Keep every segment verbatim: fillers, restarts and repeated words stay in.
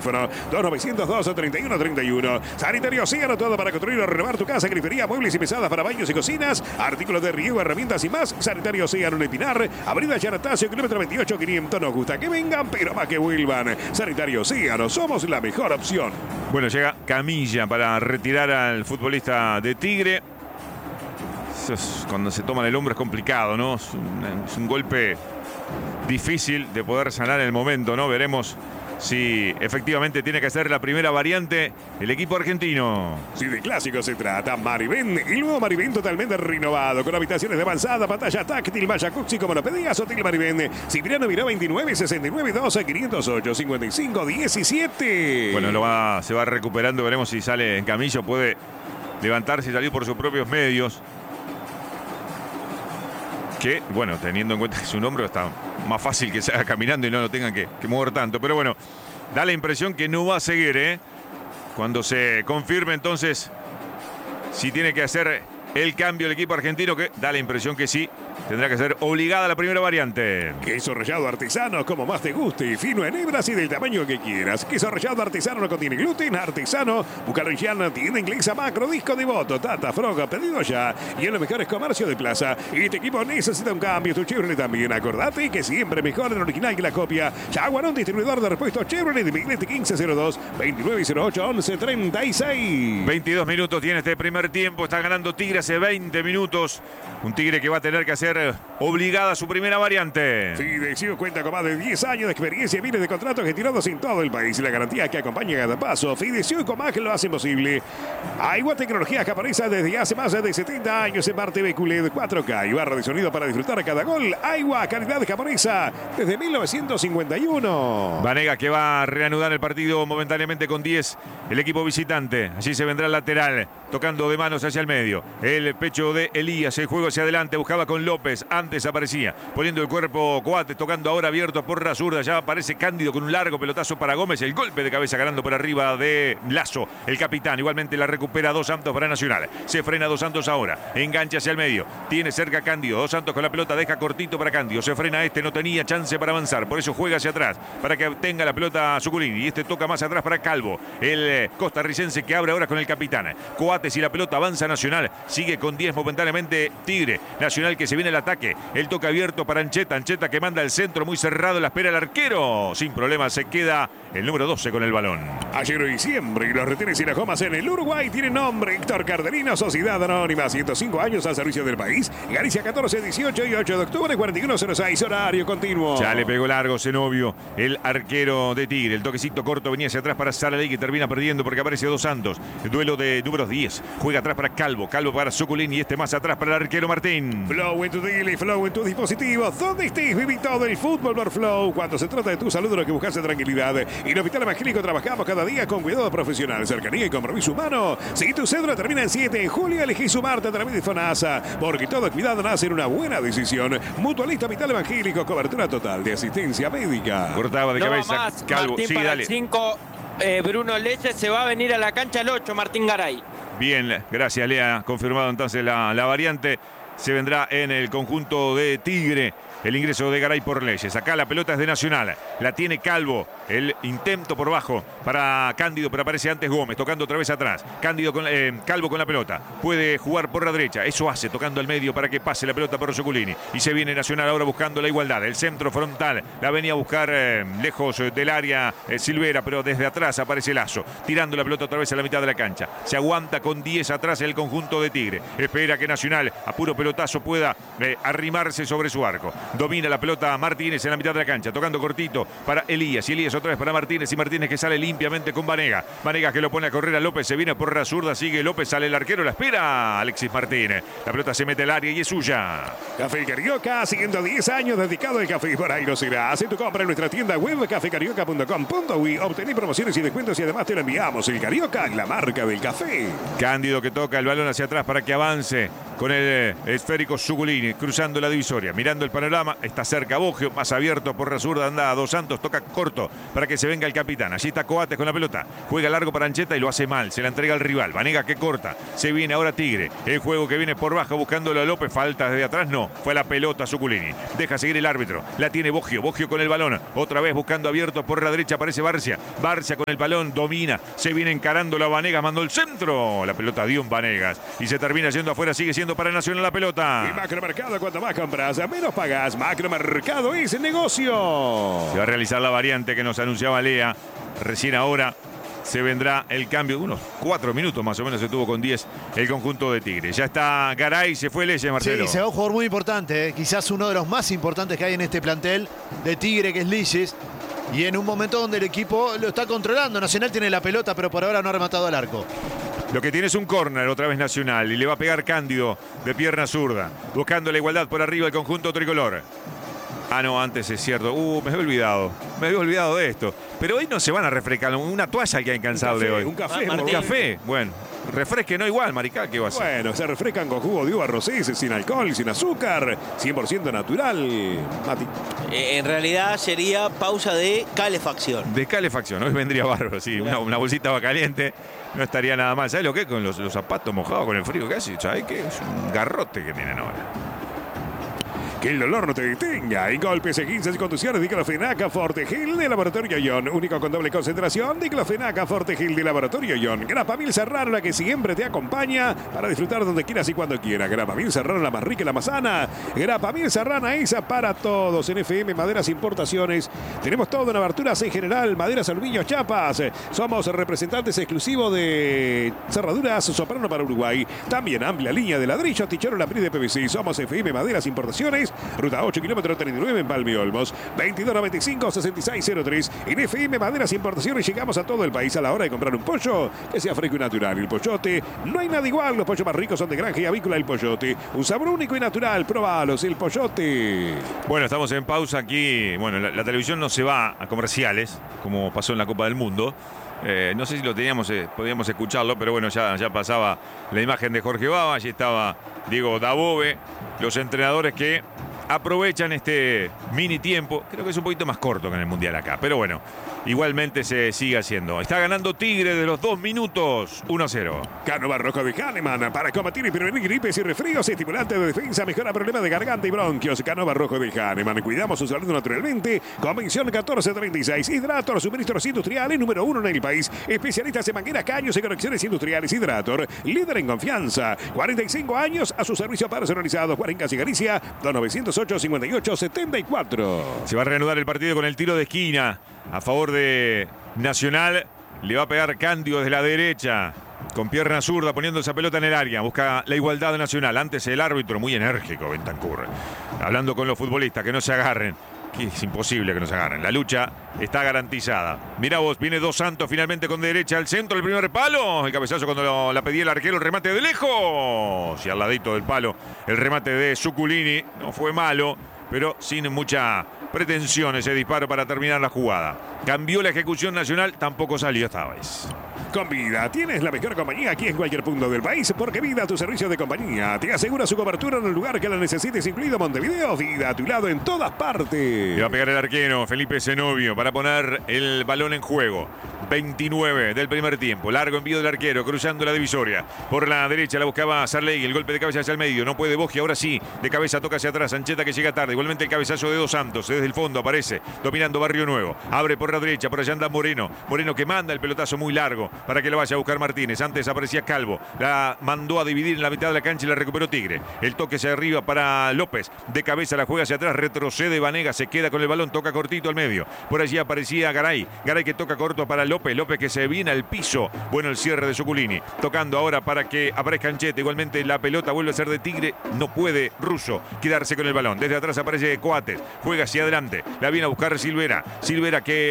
teléfono dos novecientos dos treinta y uno treinta y uno. Sanitario Océano, todo para construir o renovar tu casa, grifería, muebles y pesadas para baños y cocinas, artículos de riego, herramientas y más. Sanitario Océano en El Pinar, Avenida Yaratacio, kilómetro veintiocho quinientos. Nos gusta que vengan, pero más que vuelvan. Sanitario Océano, somos la mejor opción. Bueno, llega Camilla para retirar al futbolista de Tigre. Eso es, cuando se toma en el hombro es complicado, ¿no? Es un, es un golpe difícil de poder sanar en el momento, ¿no? Veremos si efectivamente tiene que ser la primera variante el equipo argentino. Si de clásico se trata, Maribén, el nuevo Maribén totalmente renovado, con habitaciones de avanzada, pantalla táctil, jacuzzi como lo pedías, Hotel Maribén. Cipriano Miró veintinueve sesenta y nueve doce quinientos ocho cincuenta y cinco diecisiete. Bueno, lo va, se va recuperando, veremos si sale en Camillo, puede levantarse y salir por sus propios medios. Que, bueno, teniendo en cuenta que su hombro está más fácil que se haga caminando y no lo tengan que, que mover tanto. Pero bueno, da la impresión que no va a seguir, ¿eh? Cuando se confirme entonces si tiene que hacer el cambio el equipo argentino, que da la impresión que sí, tendrá que ser obligada la primera variante. Queso rallado artesano, como más te guste, fino en hebras y del tamaño que quieras. Queso rallado artesano no contiene gluten, artesano, búscalo en Llana, tienda inglesa, Macro, Disco Devoto, Tata, Froga, pedido ya. Y en los mejores comercios de plaza. Este equipo necesita un cambio, tu Chevrolet también. Acordate que siempre mejor el original que la copia. Jaguarón, distribuidor de repuestos Chevrolet de Miglete quince cero dos, veintinueve cero ocho, once treinta y seis. veintidós minutos tiene este primer tiempo, está ganando Tigre hace veinte minutos. Un Tigre que va a tener que hacer obligada su primera variante. Fidecio cuenta con más de diez años de experiencia y miles de contratos gestionados en todo el país. Y la garantía que acompaña cada paso. Fidecio y Comag lo hacen posible. Aigua Tecnología japonesa desde hace más de setenta años en Marte B Q L E D cuatro K y barra de sonido para disfrutar cada gol. Aigua, calidad japonesa desde mil novecientos cincuenta y uno. Vanega que va a reanudar el partido momentáneamente con diez el equipo visitante. Allí se vendrá el lateral, tocando de manos hacia el medio. El pecho de Elías, el juego hacia adelante, buscaba con López. Antes aparecía poniendo el cuerpo Coates, tocando ahora abierto por la zurda. Ya aparece Cándido con un largo pelotazo para Gómez. El golpe de cabeza ganando por arriba de Lazo, el capitán. Igualmente la recupera Dos Santos para Nacional. Se frena Dos Santos ahora. Engancha hacia el medio. Tiene cerca Cándido. Dos Santos con la pelota deja cortito para Cándido. Se frena este. No tenía chance para avanzar. Por eso juega hacia atrás para que tenga la pelota Zuculini. Y este toca más atrás para Calvo. El costarricense que abre ahora con el capitán. Coates y la pelota avanza Nacional. Sigue con diez momentáneamente Tigre. Nacional que se viene el ataque. El toque abierto para Ancheta. Ancheta que manda el centro muy cerrado. La espera el arquero. Sin problema se queda el número doce con el balón. Ayer y siempre. Y los retenes y las gomas en el Uruguay tienen nombre. Héctor Cardenino, Sociedad Anónima. ciento cinco años al servicio del país. Galicia catorce, dieciocho y ocho de octubre. cuarenta y uno cero seis. Horario continuo. Ya le pegó largo Zenobio, el arquero de Tigre. El toquecito corto venía hacia atrás para Saralegui, que termina perdiendo porque aparece Dos Santos. El duelo de números diez. Juega atrás para Calvo. Calvo para Zuculini y este más atrás para el arquero Martín. Flow en tu daily, Flow en tu dispositivo. Donde estés, viví todo el fútbol por Flow. Cuando se trata de tu salud, lo que buscas es tranquilidad. Y en Hospital Evangélico trabajamos cada día con cuidado profesional, cercanía y compromiso humano. Si tu cédula termina en siete, en julio elegí sumarte a través de FONASA. Porque todo cuidado nace en una buena decisión. Mutualista Hospital Evangélico, cobertura total de asistencia médica. Cortaba de no cabeza más, Calvo. Martín Sí, para dale. el cinco, eh, Bruno Leche se va a venir a la cancha el ocho, Martín Garay. Bien, gracias Lea. Confirmado entonces la, la variante. Se vendrá en el conjunto de Tigre el ingreso de Garay por Leyes. Acá la pelota es de Nacional. La tiene Calvo. El intento por bajo para Cándido, pero aparece antes Gómez, tocando otra vez atrás. Cándido con, eh, Calvo con la pelota. Puede jugar por la derecha. Eso hace, tocando al medio para que pase la pelota por Zuculini. Y se viene Nacional ahora buscando la igualdad. El centro frontal. La venía a buscar eh, lejos del área eh, Silvera, pero desde atrás aparece Lazo. Tirando la pelota otra vez a la mitad de la cancha. Se aguanta con diez atrás el conjunto de Tigre. Espera que Nacional, a puro pelotazo, pueda eh, arrimarse sobre su arco. Domina la pelota Martínez en la mitad de la cancha. Tocando cortito para Elías. Y Elías otra vez para Martínez. Y Martínez que sale limpiamente con Vanega. Vanega que lo pone a correr a López. Se viene por la zurda. Sigue López. Sale el arquero. La espera Alexis Martínez. La pelota se mete al área y es suya. Café Carioca, siguiendo diez años dedicado al café. Por ahí no será. Haz tu compra en nuestra tienda web café carioca punto com punto uy. Obtener promociones y descuentos y además te lo enviamos. El Carioca, la marca del café. Cándido que toca el balón hacia atrás para que avance con el esférico Zuculini. Cruzando la divisoria. Mirando el panorama Lama, está cerca Boggio, más abierto por la zurda, anda Dos Santos, toca corto para que se venga el capitán. Allí está Coates con la pelota, juega largo para Ancheta y lo hace mal, se la entrega al rival. Vanega que corta, se viene ahora Tigre, el juego que viene por bajo buscándolo a López, falta desde atrás, no, fue la pelota Zuculini. Deja seguir el árbitro, la tiene Boggio, Boggio con el balón, otra vez buscando abierto por la derecha, aparece Barcia, Barcia con el balón, domina, se viene encarando la Vanegas, mandó el centro, la pelota dio un Vanegas y se termina yendo afuera, sigue siendo para Nacional la pelota. Y Macromercado, cuanto más compras, menos pagas. Macromercado es negocio. Se va a realizar la variante que nos anunciaba Lea, recién ahora se vendrá el cambio, unos cuatro minutos más o menos se tuvo con diez el conjunto de Tigre. Ya está Garay, se fue Leyes, Marcelo. Sí, se va un jugador muy importante, ¿eh? Quizás uno de los más importantes que hay en este plantel de Tigre, que es Leyes. Y en un momento donde el equipo lo está controlando. Nacional tiene la pelota, pero por ahora no ha rematado al arco. Lo que tiene es un córner, otra vez Nacional, y le va a pegar Cándido de pierna zurda, buscando la igualdad por arriba el conjunto tricolor. Ah, no, antes es cierto. Uh, me había olvidado. Me había olvidado de esto. Pero hoy no se van a refrescar. Una toalla que hay incansable hoy. Un café, un café. Bueno, refresque no igual, Marical, ¿qué va a hacer? Bueno, se refrescan con jugo de uva rosé, sin alcohol, sin azúcar, cien por ciento natural. Mati. Eh, en realidad sería pausa de calefacción. De calefacción, hoy vendría bárbaro, sí. Una, una bolsita va caliente. No estaría nada mal. ¿Sabes lo que es? Con los, los zapatos mojados, con el frío que hace. ¿Sabes qué? Es un garrote que tienen ahora. Que el dolor no te detenga. En golpes, quince y contusiones, diclofenac Fortegil de Laboratorio Ion. Único con doble concentración, diclofenac Fortegil de Laboratorio Ion. Grapamil Serrano, la que siempre te acompaña para disfrutar donde quieras y cuando quieras. Grapamil Serrano, la más rica y la más sana. Grapamil Serrana, esa para todos. En F M Maderas Importaciones tenemos todo en aberturas en general. Maderas, aluminio, chapas. Somos representantes exclusivos de cerraduras Soprano para Uruguay. También amplia línea de ladrillo, tichero, laprid de P V C. Somos F M Maderas Importaciones. Ruta ocho, kilómetro treinta y nueve en Palmi Olmos. veintidós noventa y cinco, sesenta y seis cero tres. En F M Maderas Importaciones llegamos a todo el país a la hora de comprar un pollo que sea fresco y natural. El Pollote, no hay nada igual. Los pollos más ricos son de granja y avícola El Pollote. Un sabor único y natural. Probalos, El Pollote. Bueno, estamos en pausa aquí. Bueno, la, la televisión no se va a comerciales, como pasó en la Copa del Mundo. Eh, no sé si lo teníamos, eh, podíamos escucharlo, pero bueno, ya, ya pasaba la imagen de Jorge Baba. Allí estaba Diego Dabove, los entrenadores que aprovechan este mini tiempo. Creo que es un poquito más corto que en el Mundial acá, pero bueno, igualmente se sigue haciendo. Está ganando Tigre de los dos minutos, uno a cero. Canova Rojo de Hahnemann para combatir y prevenir gripes y resfríos, estimulante de defensa, mejora problemas de garganta y bronquios. Canova Rojo de Hahnemann, cuidamos su salud naturalmente. Convención catorce treinta y seis. Hidrator, suministros industriales número uno en el país. Especialistas en mangueras, caños y conexiones industriales. Hidrator, líder en confianza. cuarenta y cinco años a su servicio personalizado. Juárez y Galicia, dos novecientos ocho, cincuenta y ocho, setenta y cuatro. Se va a reanudar el partido con el tiro de esquina a favor de Nacional. Le va a pegar Cándido desde la derecha, con pierna zurda, poniendo esa pelota en el área. Busca la igualdad de Nacional. Antes el árbitro, muy enérgico, Bentancur, hablando con los futbolistas, que no se agarren. Es imposible que nos agarren. La lucha está garantizada. Mirá vos, viene Dos Santos finalmente con derecha al centro, el primer palo. El cabezazo cuando lo, la pedía el arquero, el remate de lejos. Y al ladito del palo, el remate de Zuculini. No fue malo, pero sin mucha pretensión ese disparo para terminar la jugada. Cambió la ejecución Nacional, tampoco salió esta vez. Con Vida, tienes la mejor compañía aquí en cualquier punto del país, porque Vida, tu servicio de compañía, te asegura su cobertura en el lugar que la necesites, incluido Montevideo. Vida, a tu lado en todas partes. Le va a pegar el arquero Felipe Zenobio para poner el balón en juego. veintinueve del primer tiempo. Largo envío del arquero, cruzando la divisoria. Por la derecha la buscaba Sarley, el golpe de cabeza hacia el medio. No puede Boggio, ahora sí. De cabeza toca hacia atrás. Ancheta que llega tarde. Igualmente el cabezazo de Dos Santos. Desde el fondo aparece, dominando Barrio Nuevo. Abre por la derecha, por allá anda Moreno. Moreno que manda el pelotazo muy largo para que lo vaya a buscar Martínez. Antes aparecía Calvo. La mandó a dividir en la mitad de la cancha y la recuperó Tigre. El toque hacia arriba para López. De cabeza la juega hacia atrás. Retrocede Vanega. Se queda con el balón. Toca cortito al medio. Por allí aparecía Garay. Garay que toca corto para López. López que se viene al piso. Bueno, el cierre de Zuculini. Tocando ahora para que aparezca Ancheta. Igualmente la pelota vuelve a ser de Tigre. No puede Russo quedarse con el balón. Desde atrás aparece Coates. Juega hacia adelante. La viene a buscar Silvera. Silvera que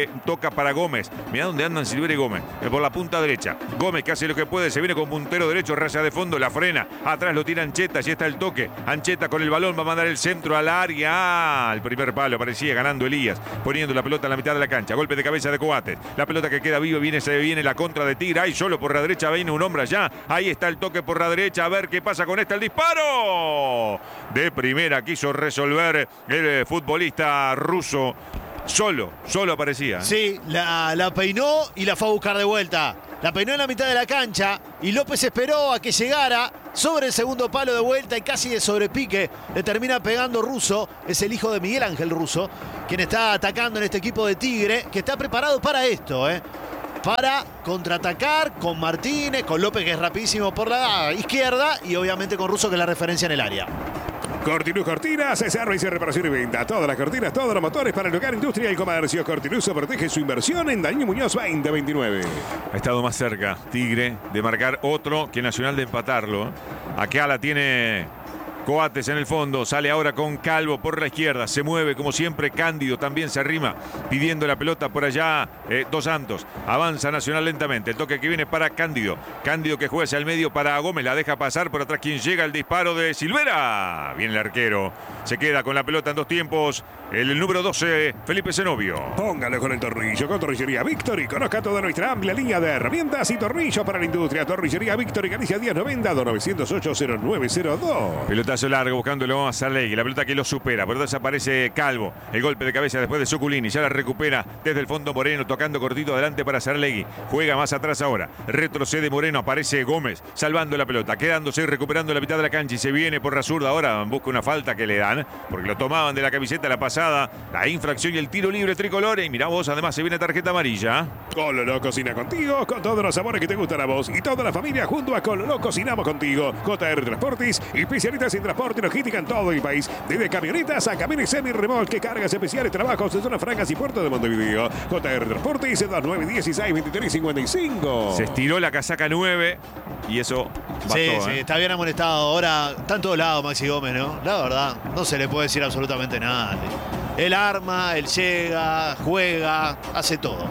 que toca para Gómez. Mirá dónde andan Silvera y Gómez. Por la punta derecha. Gómez que hace lo que puede. Se viene con puntero derecho. Raya de fondo. La frena. Atrás lo tira Ancheta. Allí está el toque. Ancheta con el balón. Va a mandar el centro al área. Ah, el primer palo. Parecía ganando Elías. Poniendo la pelota en la mitad de la cancha. Golpe de cabeza de Coates. La pelota que queda viva. Viene, se viene la contra de Tigre. Ahí solo por la derecha. Viene un hombre allá. Ahí está el toque por la derecha. A ver qué pasa con este. El disparo. De primera quiso resolver el futbolista ruso. Solo, solo aparecía. Sí, la, la peinó y la fue a buscar de vuelta. La peinó en la mitad de la cancha y López esperó a que llegara sobre el segundo palo de vuelta y casi de sobrepique le termina pegando Russo. Es el hijo de Miguel Ángel Russo, quien está atacando en este equipo de Tigre, que está preparado para esto, ¿eh? Para contraatacar con Martínez, con López, que es rapidísimo por la izquierda, y obviamente con Russo, que es la referencia en el área. Cortinus Cortinas, servicio, reparación y venta. Todas las cortinas, todos los motores para el hogar, industria y comercio. Cortinus protege su inversión en Daniel Muñoz veinte veintinueve. Ha estado más cerca Tigre de marcar otro que Nacional de empatarlo. Acá la tiene Coates en el fondo, sale ahora con Calvo por la izquierda, se mueve como siempre Cándido, también se arrima pidiendo la pelota por allá, eh, Dos Santos, avanza Nacional lentamente, el toque que viene para Cándido, Cándido que juega hacia el medio para Gómez, la deja pasar por atrás quien llega, el disparo de Silvera, viene el arquero, se queda con la pelota en dos tiempos, el número doce, Felipe Zenobio. Póngalo con el tornillo, con Tornillería Victory, conozca toda nuestra amplia línea de herramientas y tornillos para la industria. Tornillería Victory, Galicia diez noventa, dos nueve cero ocho cero nueve cero dos. Pelotazo largo buscándolo a Sarlegui, la pelota que lo supera, por eso aparece Calvo, el golpe de cabeza después de Zuculini, ya la recupera desde el fondo Moreno, tocando cortito adelante para Sarlegui, juega más atrás ahora, retrocede Moreno, aparece Gómez, salvando la pelota, quedándose y recuperando la mitad de la cancha y se viene por la zurda, ahora busca una falta que le dan, porque lo tomaban de la camiseta la pasada, la infracción y el tiro libre tricolor, y mirá vos, además se viene tarjeta amarilla. Coloró cocina contigo, con todos los sabores que te gustan a vos y toda la familia junto a Coloró cocinamos contigo. J R Transportes, especialistas en transporte y logística en todo el país, desde camionetas a camiones semi-remolque, cargas especiales, trabajos en zonas francas y puerto de Montevideo. J R Transportes, dos nueve dieciséis veintitrés cincuenta y cinco. Se estiró la casaca nueve y eso bastó, Sí, ¿eh? sí, está bien amonestado. Ahora está en todos lados Maxi Gómez, ¿no? La verdad, no se le puede decir absolutamente nada. Él arma, él llega, juega, hace todo.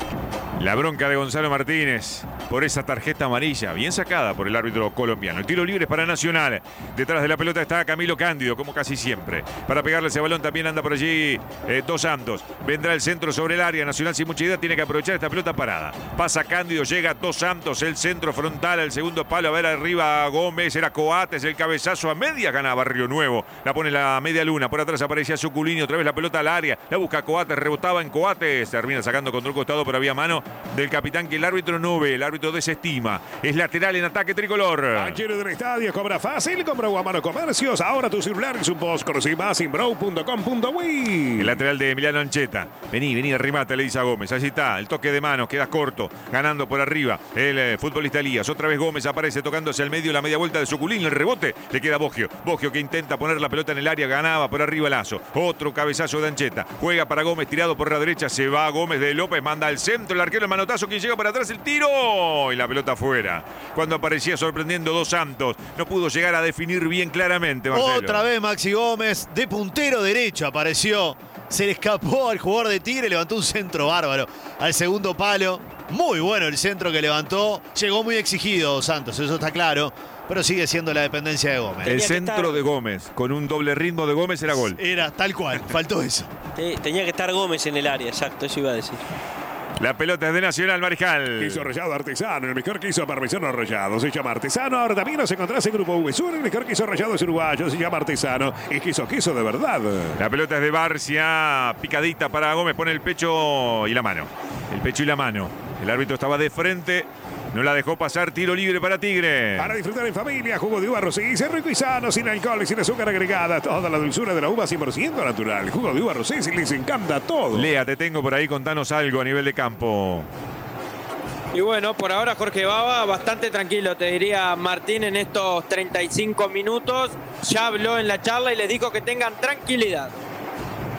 La bronca de Gonzalo Martínez por esa tarjeta amarilla, bien sacada por el árbitro colombiano. El tiro libre es para Nacional. Detrás de la pelota está Camilo Cándido, como casi siempre. Para pegarle ese balón también anda por allí eh, Dos Santos. Vendrá el centro sobre el área. Nacional sin mucha idea tiene que aprovechar esta pelota parada. Pasa Cándido, llega Dos Santos, el centro frontal, el segundo palo. A ver arriba Gómez, era Coates, el cabezazo a media, gana Barrio Nuevo. La pone la media luna, por atrás aparecía Zuculini, otra vez la pelota al área. La busca Coates, rebotaba en Coates. Termina sacando contra un costado, pero había mano del capitán que el árbitro no ve, el árbitro desestima. Es lateral en ataque tricolor. Ayer del estadio cobra fácil, compra Guamano Comercios. Ahora tu celular es un post. Conocí más en bro punto com punto uy. El lateral de Emiliano Ancheta. Vení, vení, arrimate, le dice a Gómez. Allí está, el toque de manos, queda corto, ganando por arriba el eh, futbolista Elías. Otra vez Gómez aparece tocándose al medio, la media vuelta de Zuculini, el rebote, le queda Boggio. Boggio que intenta poner la pelota en el área, ganaba por arriba Lazo. Otro cabezazo de Ancheta. Juega para Gómez, tirado por la derecha, se va Gómez de López, manda al centro, el arquero, el manotazo, quien llega para atrás, el tiro y la pelota afuera. Cuando aparecía sorprendiendo Dos Santos, no pudo llegar a definir bien claramente, Marcelo. Otra vez Maxi Gómez, de puntero derecho apareció. Se le escapó al jugador de Tigre, levantó un centro bárbaro al segundo palo. Muy bueno el centro que levantó. Llegó muy exigido Dos Santos, eso está claro. Pero sigue siendo la dependencia de Gómez. El Tenía que centro estar- de Gómez, con un doble ritmo de Gómez, era gol. Era tal cual, faltó eso. Sí, tenía que estar Gómez en el área, exacto, eso iba a decir. La pelota es de Nacional, Mariscal. Queso rallado artesano, el mejor queso parmesano rallado. Se llama artesano. Ahora también nos encontrás en Grupo V Sur. El mejor queso rallado es uruguayo. Se llama artesano. Es queso, queso de verdad. La pelota es de Barcia, picadita para Gómez, pone el pecho y la mano. El pecho y la mano. El árbitro estaba de frente, no la dejó pasar, tiro libre para Tigre. Para disfrutar en familia, jugo de uva Rosé, rico y sano, sin alcohol y sin azúcar agregada. Toda la dulzura de la uva cien por ciento natural. Jugo de uva Rosé, si les encanta todo. Lea, te tengo por ahí, contanos algo a nivel de campo. Y bueno, por ahora Jorge Baba bastante tranquilo, te diría Martín en estos treinta y cinco minutos. Ya habló en la charla y les dijo que tengan tranquilidad.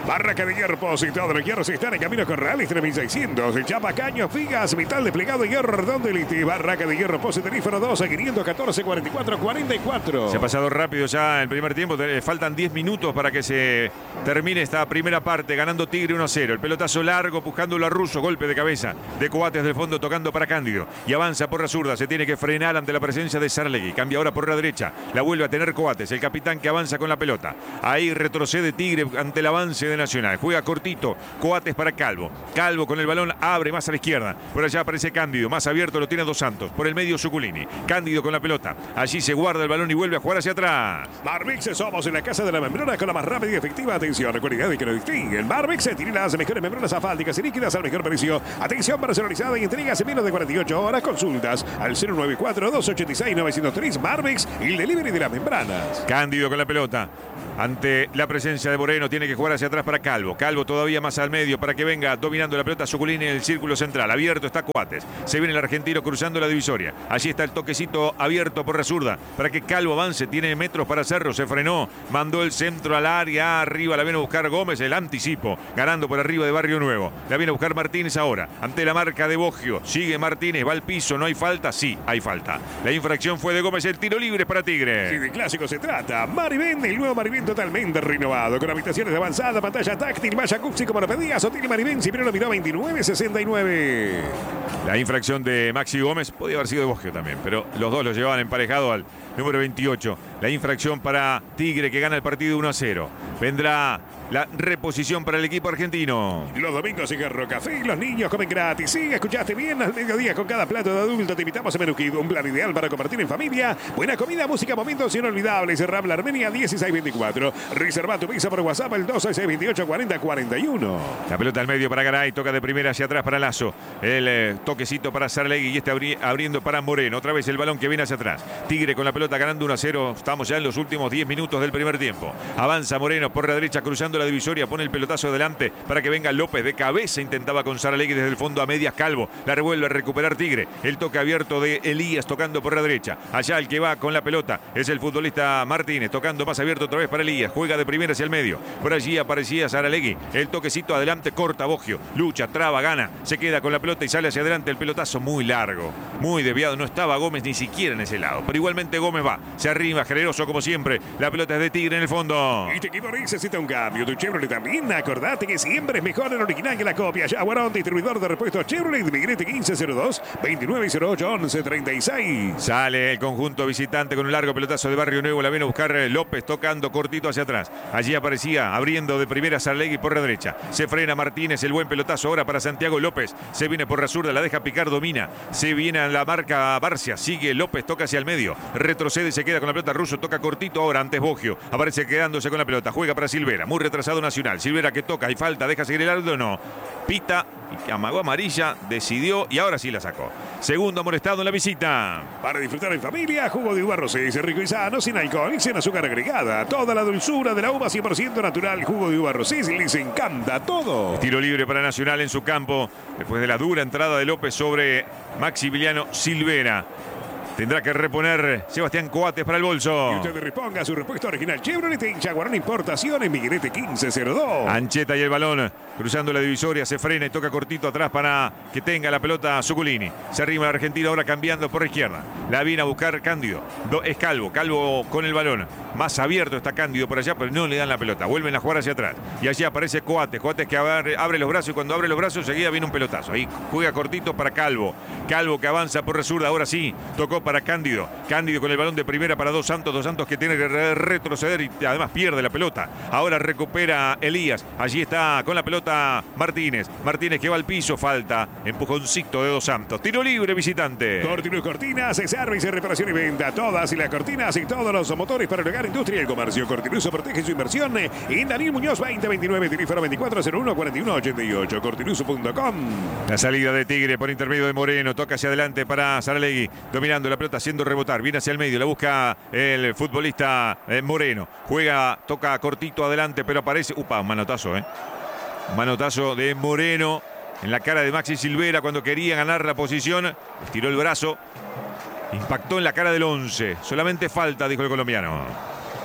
Barraca de Hierro, positado los hierros están en camino Corrales tres mil seiscientos. El Chapa Caños, Figas, Vital desplegado, Hierro Redondo Elite. Barraca de Hierro, positerífero dos a quinientos catorce, cuarenta y cuatro, cuarenta y cuatro. Se ha pasado rápido ya el primer tiempo. Faltan diez minutos para que se termine esta primera parte. Ganando Tigre uno a cero. El pelotazo largo, buscándolo a Russo. Golpe de cabeza de Coates del fondo, tocando para Cándido. Y avanza por la zurda. Se tiene que frenar ante la presencia de Saralegui. Cambia ahora por la derecha. La vuelve a tener Coates, el capitán que avanza con la pelota. Ahí retrocede Tigre ante el avance de Nacional. Juega cortito. Coates para Calvo. Calvo con el balón abre más a la izquierda. Por allá aparece Cándido. Más abierto lo tiene Dos Santos. Por el medio Zuculini. Cándido con la pelota. Allí se guarda el balón y vuelve a jugar hacia atrás. Marmix, somos en la casa de la membrana con la más rápida y efectiva atención. Cualidad de que nos distinguen. Marmix tiene las mejores membranas asfálticas y líquidas al mejor precio. Atención personalizada y entregas en menos de cuarenta y ocho horas. Consultas al cero nueve cuatro, dos ochenta y seis, novecientos tres. Marmix y el delivery de las membranas. Cándido con la pelota. Ante la presencia de Moreno, tiene que jugar hacia atrás para Calvo. Calvo todavía más al medio para que venga dominando la pelota Zuculini en el círculo central. Abierto está Coates. Se viene el argentino cruzando la divisoria. Allí está el toquecito abierto por la zurda para que Calvo avance. Tiene metros para hacerlo. Se frenó. Mandó el centro al área. Arriba la viene a buscar Gómez. El anticipo. Ganando por arriba de Barrio Nuevo. La viene a buscar Martínez ahora. Ante la marca de Boggio. Sigue Martínez. Va al piso. ¿No hay falta? Sí, hay falta. La infracción fue de Gómez. El tiro libre para Tigre. Si de clásico se trata. Maribén, el nuevo Maribén totalmente renovado, con habitaciones de avanzada, pantalla táctil, malla Cuxi como lo pedías. Hotel Maribén, si primero lo miró veintinueve sesenta y nueve. La infracción de Maxi Gómez podía haber sido de Boggio también, pero los dos lo llevaban emparejado al número veintiocho. La infracción para Tigre, que gana el partido uno a cero. Vendrá la reposición para el equipo argentino. Los domingos en Garro Café, los niños comen gratis. Sí, escuchaste bien, al mediodía con cada plato de adulto te invitamos a Menú Kid, un plan ideal para compartir en familia. Buena comida, música, momentos inolvidables. Rambla Armenia dieciséis veinticuatro. Reserva tu pizza por WhatsApp el dos seis veintiocho cuarenta cuarenta y uno. La pelota al medio para Garay, toca de primera hacia atrás para Lazo. El eh, toquecito para Saralegui y este abri abriendo para Moreno. Otra vez el balón que viene hacia atrás. Tigre con la pelota ganando uno a cero. Estamos ya en los últimos diez minutos del primer tiempo. Avanza Moreno por la derecha cruzando la divisoria. Pone el pelotazo adelante para que venga López de cabeza. Intentaba con Saralegui desde el fondo a medias. Calvo. La revuelve a recuperar Tigre. El toque abierto de Elías tocando por la derecha. Allá el que va con la pelota es el futbolista Martínez. Tocando más abierto otra vez para Elías. Juega de primera hacia el medio. Por allí aparecía Saralegui. El toquecito adelante corta Boggio. Lucha, traba, gana. Se queda con la pelota y sale hacia adelante. El pelotazo muy largo. Muy desviado. No estaba Gómez ni siquiera en ese lado. Pero igualmente Gómez va. Se arriba, generoso como siempre. La pelota es de Tigre en el fondo. Este equipo necesita un cambio. Tu Chevrolet también. Acordate que siempre es mejor el original que la copia. Jaguarón, distribuidor de repuestos Chevrolet. Migrete quince cero dos, veintinueve cero ocho, once treinta y seis. Sale el conjunto visitante con un largo pelotazo de Barrio Nuevo. La viene a buscar López tocando cortito hacia atrás. Allí aparecía abriendo de primera Saralegui por la derecha. Se frena Martínez. El buen pelotazo ahora para Santiago López. Se viene por la zurda. La deja picar. Domina. Se viene a la marca Barcia. Sigue López. Toca hacia el medio. Retrocede. Se queda con la pelota. Russo toca cortito ahora antes Boggio. Aparece quedándose con la pelota. Juega para Silvera. Muy retrasado Nacional. Silvera que toca. Hay falta. Deja seguir el ardo. No. Pita. Y amagó amarilla. Decidió. Y ahora sí la sacó. Segundo amonestado en la visita. Para disfrutar en familia, jugo de uva rosé, rico y sano, sin alcohol y sin azúcar agregada. Toda la dulzura de la uva cien por ciento natural. Jugo de uva rosé, les encanta todo. Tiro libre para Nacional en su campo. Después de la dura entrada de López sobre Maximiliano Silvera. Tendrá que reponer Sebastián Coates para el bolso. Y usted reponga su repuesto original Chevrolet en Jaguarón Importaciones, Migrete quince cero dos. Ancheta y el balón cruzando la divisoria, se frena y toca cortito atrás para que tenga la pelota Zuculini. Se arriba el argentino ahora cambiando por la izquierda. La viene a buscar Cándido. Do, es Calvo, Calvo con el balón. Más abierto está Cándido por allá, pero no le dan la pelota. Vuelven a jugar hacia atrás. Y allí aparece Coates. Coates que abre, abre los brazos y cuando abre los brazos enseguida viene un pelotazo. Ahí juega cortito para Calvo. Calvo que avanza por la zurda. Ahora sí, tocó para Cándido. Cándido con el balón de primera para Dos Santos. Dos Santos que tiene que retroceder y además pierde la pelota. Ahora recupera Elías. Allí está con la pelota Martínez. Martínez que va al piso. Falta. Empujoncito de Dos Santos. Tiro libre visitante. Cortinus Cortinas, servicio, reparación y venta. Todas y las cortinas y todos los motores para el hogar, industria y el comercio. Cortinus protege su inversión en Daniel Muñoz veinte veintinueve, teléfono veinticuatro cero uno, cuarenta y uno ochenta y ocho. Cortinus punto com. La salida de Tigre por intermedio de Moreno. Toca hacia adelante para Saralegui. Dominando la pelota, haciendo rebotar. Viene hacia el medio. La busca el futbolista eh, Moreno. Juega, toca cortito adelante, pero aparece. Upa, un manotazo, ¿eh? Manotazo de Moreno en la cara de Maxi Silvera cuando quería ganar la posición. Estiró el brazo. Impactó en la cara del once. Solamente falta, dijo el colombiano.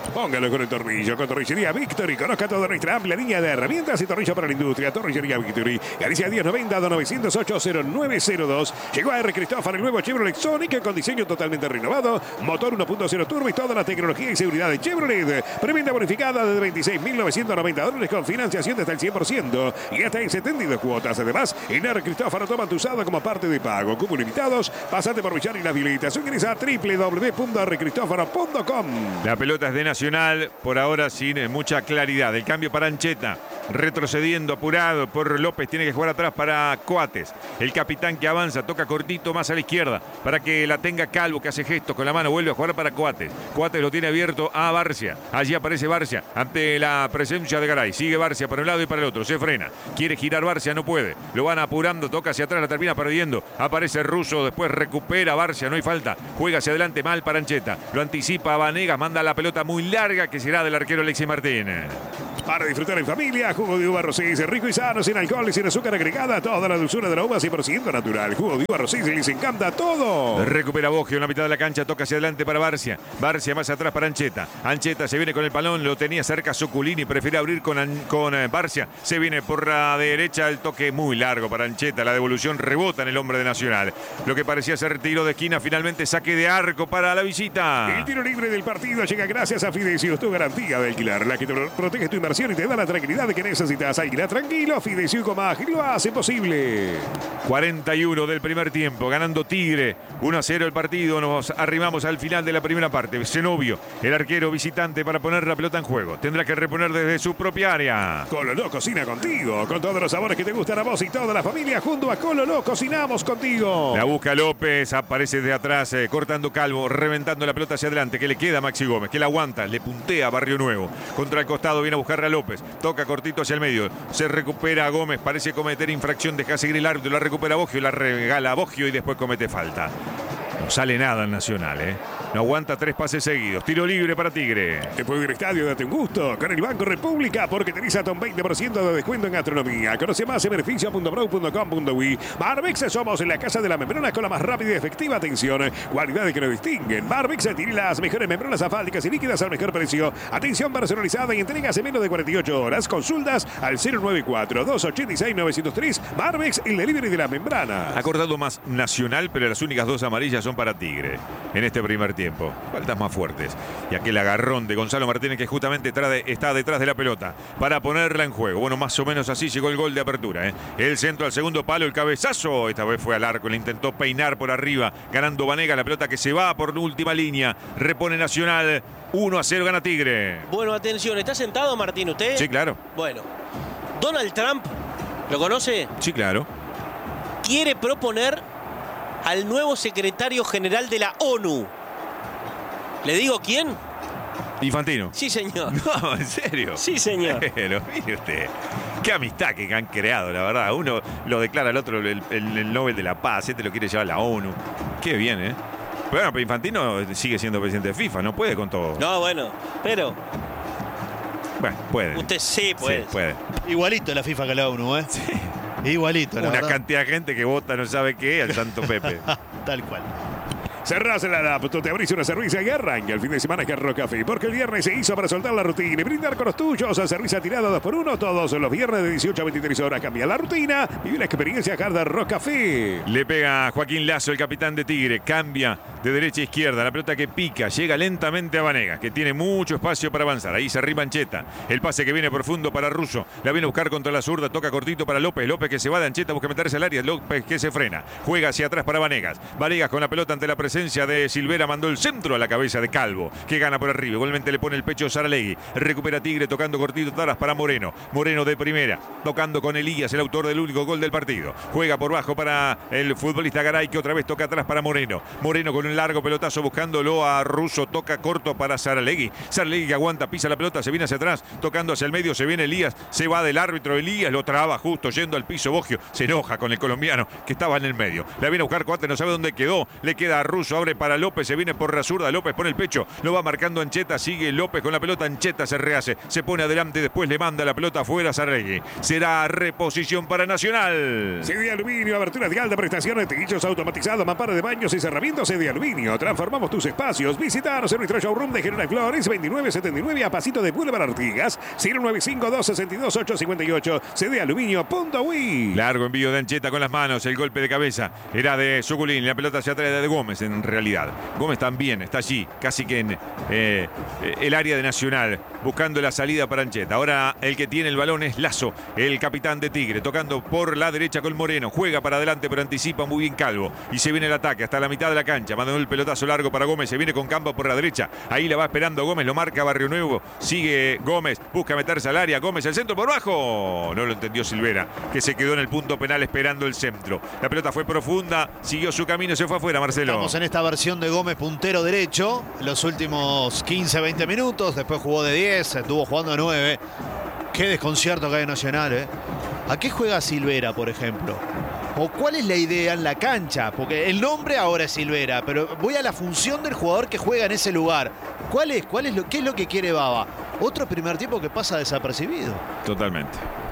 Póngalo con el tornillo, con Tornillería Victory. Conozca toda nuestra amplia línea de herramientas y tornillo para la industria. Tornillería Victory. Galicia diez noventa dos novecientos ocho cero nueve cero dos. Llegó a R. Cristófaro el nuevo Chevrolet Sonic con diseño totalmente renovado. Motor uno punto cero turbo y toda la tecnología y seguridad de Chevrolet. Preventa bonificada de veintiséis mil novecientos noventa dólares con financiación de hasta el cien por ciento. Y hasta en setenta y dos cuotas. Además, en R. Cristófaro toma tu usado como parte de pago. Cupo limitados. Pasate por Villar y las habilitación. Ingresa a w w w punto r cristófaro punto com. La pelota es de Nacional, por ahora sin mucha claridad. El cambio para Ancheta, retrocediendo, apurado por López, tiene que jugar atrás para Coates. El capitán que avanza, toca cortito más a la izquierda para que la tenga Calvo, que hace gestos con la mano, vuelve a jugar para Coates. Coates lo tiene abierto a Barcia. Allí aparece Barcia ante la presencia de Garay. Sigue Barcia para un lado y para el otro, se frena. Quiere girar Barcia, no puede. Lo van apurando, toca hacia atrás, la termina perdiendo. Aparece Russo, después recupera Barcia, no hay falta. Juega hacia adelante mal para Ancheta. Lo anticipa Vanegas, manda la pelota muy larga que será del arquero Alexis Martínez. Para disfrutar en familia, jugo de uva Rosés, rico y sano, sin alcohol y sin azúcar agregada, toda la dulzura de la uva cien por ciento natural. Jugo de uva Rosés, les encanta todo. Recupera Boggio en la mitad de la cancha, toca hacia adelante para Barcia. Barcia más atrás para Ancheta. Ancheta se viene con el balón, lo tenía cerca Zuculini, prefiere abrir con, con eh, Barcia. Se viene por la derecha, el toque muy largo para Ancheta. La devolución rebota en el hombre de Nacional. Lo que parecía ser tiro de esquina, finalmente saque de arco para la visita. El tiro libre del partido llega gracias a Fidesius, tu garantía de alquilar, la que te protege tu inversión y te da la tranquilidad de que necesitas. Alquilar tranquilo, Fidesius Comag lo hace posible. cuarenta y uno del primer tiempo, ganando Tigre, uno a cero el partido. Nos arrimamos al final de la primera parte. Zenobio, el arquero visitante, para poner la pelota en juego. Tendrá que reponer desde su propia área. Cololó cocina contigo, con todos los sabores que te gustan a vos y toda la familia. Junto a Cololó cocinamos contigo. La busca López, aparece de atrás, eh, cortando Calvo, reventando la pelota hacia adelante, que le queda a Maxi Gómez, que la aguanta, le puntea a Barrio Nuevo. Contra el costado viene a buscarle a López, toca cortito hacia el medio, se recupera a Gómez, parece cometer infracción, deja seguir el árbitro, la recupera a Boggio, la regala a Boggio y después comete falta. No sale nada en Nacional, ¿eh? No aguanta tres pases seguidos. Tiro libre para Tigre. Te puedo ir al estadio, date un gusto con el Banco República porque tenés hasta un veinte por ciento de descuento en gastronomía. Conoce más en beneficio punto pro punto com punto uy. Barbix, somos en la casa de la membrana con la más rápida y efectiva atención. Cualidades que nos distinguen. Barbix tiene las mejores membranas asfálticas y líquidas al mejor precio. Atención personalizada y entregas en menos de cuarenta y ocho horas. Consultas al cero nueve cuatro, dos ochenta y seis, nueve cero tres. Barbix, el delivery de la membrana. Ha cortado más Nacional, pero las únicas dos amarillas son para Tigre en este primer tiempo. Faltas más fuertes. Y aquel agarrón de Gonzalo Martínez, que justamente trae, está detrás de la pelota para ponerla en juego. Bueno, más o menos así llegó el gol de apertura, ¿eh? El centro al segundo palo, el cabezazo. Esta vez fue al arco, le intentó peinar por arriba, ganando Vanegas. La pelota que se va por última línea. Repone Nacional. uno a cero gana Tigre. Bueno, atención. ¿Está sentado, Martín, usted? Sí, claro. Bueno. Donald Trump, ¿lo conoce? Sí, claro. Quiere proponer al nuevo secretario general de la ONU. ¿Le digo quién? Infantino. Sí, señor. No, en serio. Sí, señor. Pero mire usted, qué amistad que han creado, la verdad. Uno lo declara al otro el, el, el Nobel de la Paz, este lo quiere llevar a la ONU. Qué bien, ¿eh? Pero bueno, pero Infantino sigue siendo presidente de FIFA, no puede con todo. No, bueno, pero... Bueno, puede. Usted sí puede. Sí, puede. Igualito la FIFA que la ONU, ¿eh? Sí. Igualito, la Una verdad. cantidad de gente que vota no sabe qué al Santo Pepe. Tal cual. Cerrás la laptop, te abrís una cerveza y arranca el fin de semana Carro Café. Porque el viernes se hizo para soltar la rutina y brindar con los tuyos. Cerveza tirada dos por uno todos los viernes de dieciocho a veintitrés horas. Cambia la rutina y una experiencia Hard Rock Café. Le pega Joaquín Lazo, el capitán de Tigre. Cambia de derecha a izquierda. La pelota que pica. Llega lentamente a Vanegas, que tiene mucho espacio para avanzar. Ahí se arriba Ancheta. El pase que viene profundo para Russo. La viene a buscar contra la zurda. Toca cortito para López. López que se va de Ancheta. Busca meterse al área. López que se frena. Juega hacia atrás para Vanegas. Vanegas con la pelota ante la presencia de Silvera. Mandó el centro a la cabeza de Calvo, que gana por arriba. Igualmente le pone el pecho Saralegui. Recupera Tigre tocando cortito atrás para Moreno. Moreno de primera. Tocando con Elías, el autor del único gol del partido. Juega por bajo para el futbolista Garay, que otra vez toca atrás para Moreno. Moreno con un largo pelotazo buscándolo a Russo. Toca corto para Saralegui. Saralegui que aguanta, pisa la pelota, se viene hacia atrás. Tocando hacia el medio, se viene Elías. Se va del árbitro Elías, lo traba justo yendo al piso Boggio. Se enoja con el colombiano que estaba en el medio. La viene a buscar Coates, no sabe dónde quedó. Le queda a Russo, abre para López. Se viene por la zurda. López pone el pecho. Lo va marcando Ancheta. Sigue López con la pelota. Ancheta se rehace. Se pone adelante. Después le manda la pelota afuera a Saralegui. Será reposición para Nacional. C D Aluminio, aberturas de alta prestación, tejidos automatizados, mamparas de baños y cerramientos. C D Aluminio. Aluminio. Transformamos tus espacios. Visítanos en nuestro showroom de General Flores, veintinueve setenta y nueve a pasito de Boulevard Artigas, cero nueve cinco, dos seis dos, ocho cinco ocho, c d aluminio punto u i. Largo envío de Ancheta con las manos, el golpe de cabeza era de Suculini, la pelota se atrae de Gómez en realidad. Gómez también está allí, casi que en eh, el área de Nacional, buscando la salida para Ancheta. Ahora el que tiene el balón es Lazo, el capitán de Tigre, tocando por la derecha con Moreno, juega para adelante pero anticipa muy bien Calvo y se viene el ataque hasta la mitad de la cancha, mandando el pelotazo largo para Gómez, se viene con Campo por la derecha, ahí la va esperando Gómez, lo marca Barrio Nuevo, sigue Gómez, busca meterse al área, Gómez el centro por bajo, no lo entendió Silvera, que se quedó en el punto penal esperando el centro. La pelota fue profunda, siguió su camino, se fue afuera, Marcelo. Estamos en esta versión de Gómez puntero derecho, los últimos quince, veinte minutos, después jugó de diez, estuvo jugando de nueve. Qué desconcierto que hay en Nacional, ¿eh? ¿A qué juega Silvera, por ejemplo? ¿O cuál es la idea en la cancha? Porque el nombre ahora es Silvera, pero voy a la función del jugador que juega en ese lugar. ¿Cuál es? ¿Cuál es lo, ¿Qué es lo que quiere Bava? Otro primer tiempo que pasa desapercibido. Totalmente.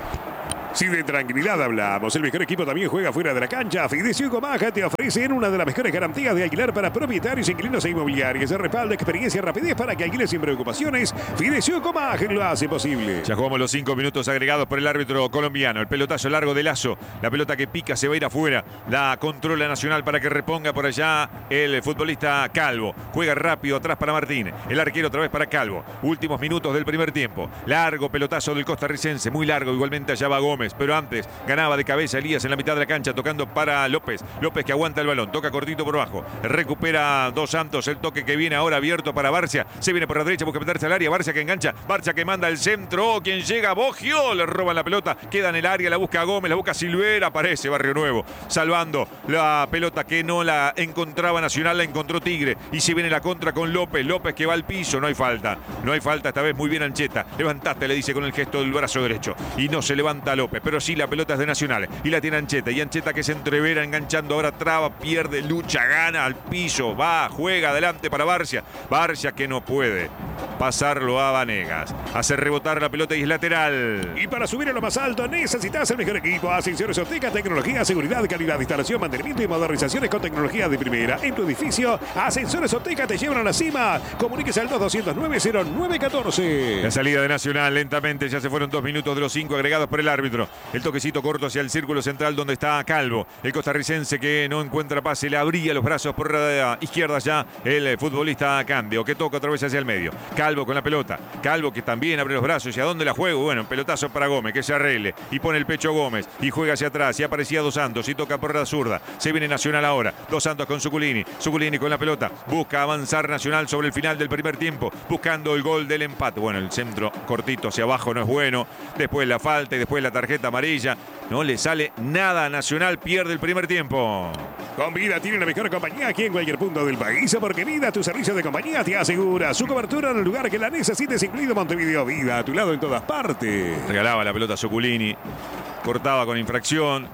Si de tranquilidad hablamos, el mejor equipo también juega fuera de la cancha. Fidecio y Comaja te ofrecen una de las mejores garantías de alquiler para propietarios, inquilinos e inmobiliarios. De respaldo, experiencia y rapidez para que alquiles sin preocupaciones. Fidecio y Comaja lo hace posible. Ya jugamos los cinco minutos agregados por el árbitro colombiano. El pelotazo largo de Lazo. La pelota que pica se va a ir afuera. La controla Nacional para que reponga por allá el futbolista Calvo. Juega rápido atrás para Martín. El arquero otra vez para Calvo. Últimos minutos del primer tiempo. Largo pelotazo del costarricense. Muy largo. Igualmente allá va Gómez. Pero antes ganaba de cabeza Elías en la mitad de la cancha, tocando para López. López que aguanta el balón, toca cortito por abajo. Recupera Dos Santos, el toque que viene ahora abierto para Barcia. Se viene por la derecha, busca meterse al área. Barcia que engancha, Barcia que manda el centro. Oh, quien llega, Boggio, le roban la pelota. Queda en el área, la busca Gómez, la busca Silvera. Aparece Barrio Nuevo, salvando la pelota que no la encontraba Nacional, la encontró Tigre. Y se viene la contra con López. López que va al piso, no hay falta. No hay falta esta vez, muy bien Ancheta. Levantaste, le dice con el gesto del brazo derecho. Y no se levanta López, pero sí la pelota es de Nacional y la tiene Ancheta, y Ancheta que se entrevera enganchando, ahora traba, pierde, lucha, gana al piso, va, juega adelante para Barcia, Barcia que no puede pasarlo a Vanegas, hace rebotar la pelota y es lateral. Y para subir a lo más alto necesitas el mejor equipo. Ascensores Oteca, tecnología, seguridad, calidad, instalación, mantenimiento y modernizaciones con tecnología de primera. En tu edificio, Ascensores Oteca te llevan a la cima. Comuníquese al dos doscientos nueve cero nueve catorce. La salida de Nacional lentamente, ya se fueron dos minutos de los cinco agregados por el árbitro. El toquecito corto hacia el círculo central donde está Calvo, el costarricense que no encuentra pase, le abría los brazos por la izquierda ya el futbolista Cambio, que toca otra vez hacia el medio. Calvo con la pelota, Calvo que también abre los brazos. ¿Y a dónde la juego? Bueno, pelotazo para Gómez, que se arregle y pone el pecho Gómez y juega hacia atrás y aparecía Dos Santos y toca por la zurda. Se viene Nacional ahora, Dos Santos con Suculini, Suculini con la pelota, busca avanzar Nacional sobre el final del primer tiempo, buscando el gol del empate. Bueno, el centro cortito hacia abajo no es bueno, después la falta y después la tarjeta amarilla. No le sale nada a Nacional, pierde el primer tiempo. Con Vida tiene la mejor compañía aquí en cualquier punto del país, porque Vida, tu servicio de compañía, te asegura su cobertura en el lugar que la necesites, incluido Montevideo. Vida, a tu lado en todas partes. Regalaba la pelota a Suculini, cortaba con infracción,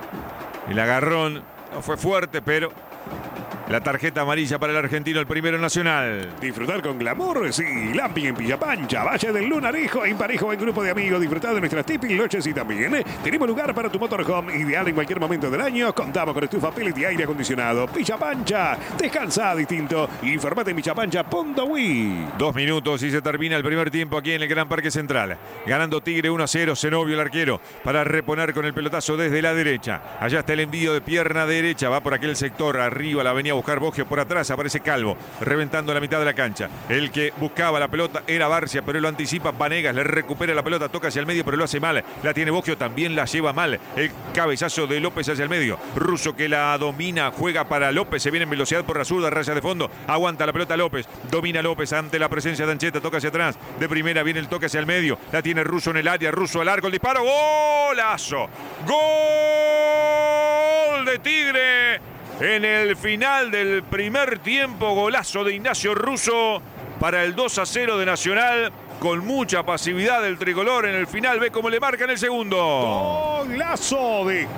el agarrón no fue fuerte, pero la tarjeta amarilla para el argentino, el primero Nacional. Disfrutar con glamour, sí. Lamping en Pillapancha, Valle del Lunarejo, en parejo, en grupo de amigos. Disfrutar de nuestras tipping noches y también tenemos lugar para tu motorhome, ideal en cualquier momento del año. Contamos con estufa pellet y aire acondicionado. Pillapancha, descansa distinto. Informate en pillapancha punto u i. Dos minutos y se termina el primer tiempo aquí en el Gran Parque Central. Ganando Tigre uno a cero, Zenobio el arquero para reponer con el pelotazo desde la derecha. Allá está el envío de pierna derecha, va por aquel sector, arriba la venía a buscar Boggio, por atrás aparece Calvo, reventando la mitad de la cancha. El que buscaba la pelota era Barcia, pero lo anticipa Vanegas, le recupera la pelota, toca hacia el medio, pero lo hace mal. La tiene Boggio, también la lleva mal. El cabezazo de López hacia el medio. Russo que la domina, juega para López, se viene en velocidad por la zurda, raya de fondo, aguanta la pelota López, domina López ante la presencia de Ancheta, toca hacia atrás, de primera viene el toque hacia el medio, la tiene Russo en el área, Russo al arco, el disparo, ¡golazo! ¡Gol de Tigre! En el final del primer tiempo, golazo de Ignacio Russo para el dos a cero de Nacional. Con mucha pasividad del tricolor en el final. Ve cómo le marcan el segundo. Golazo de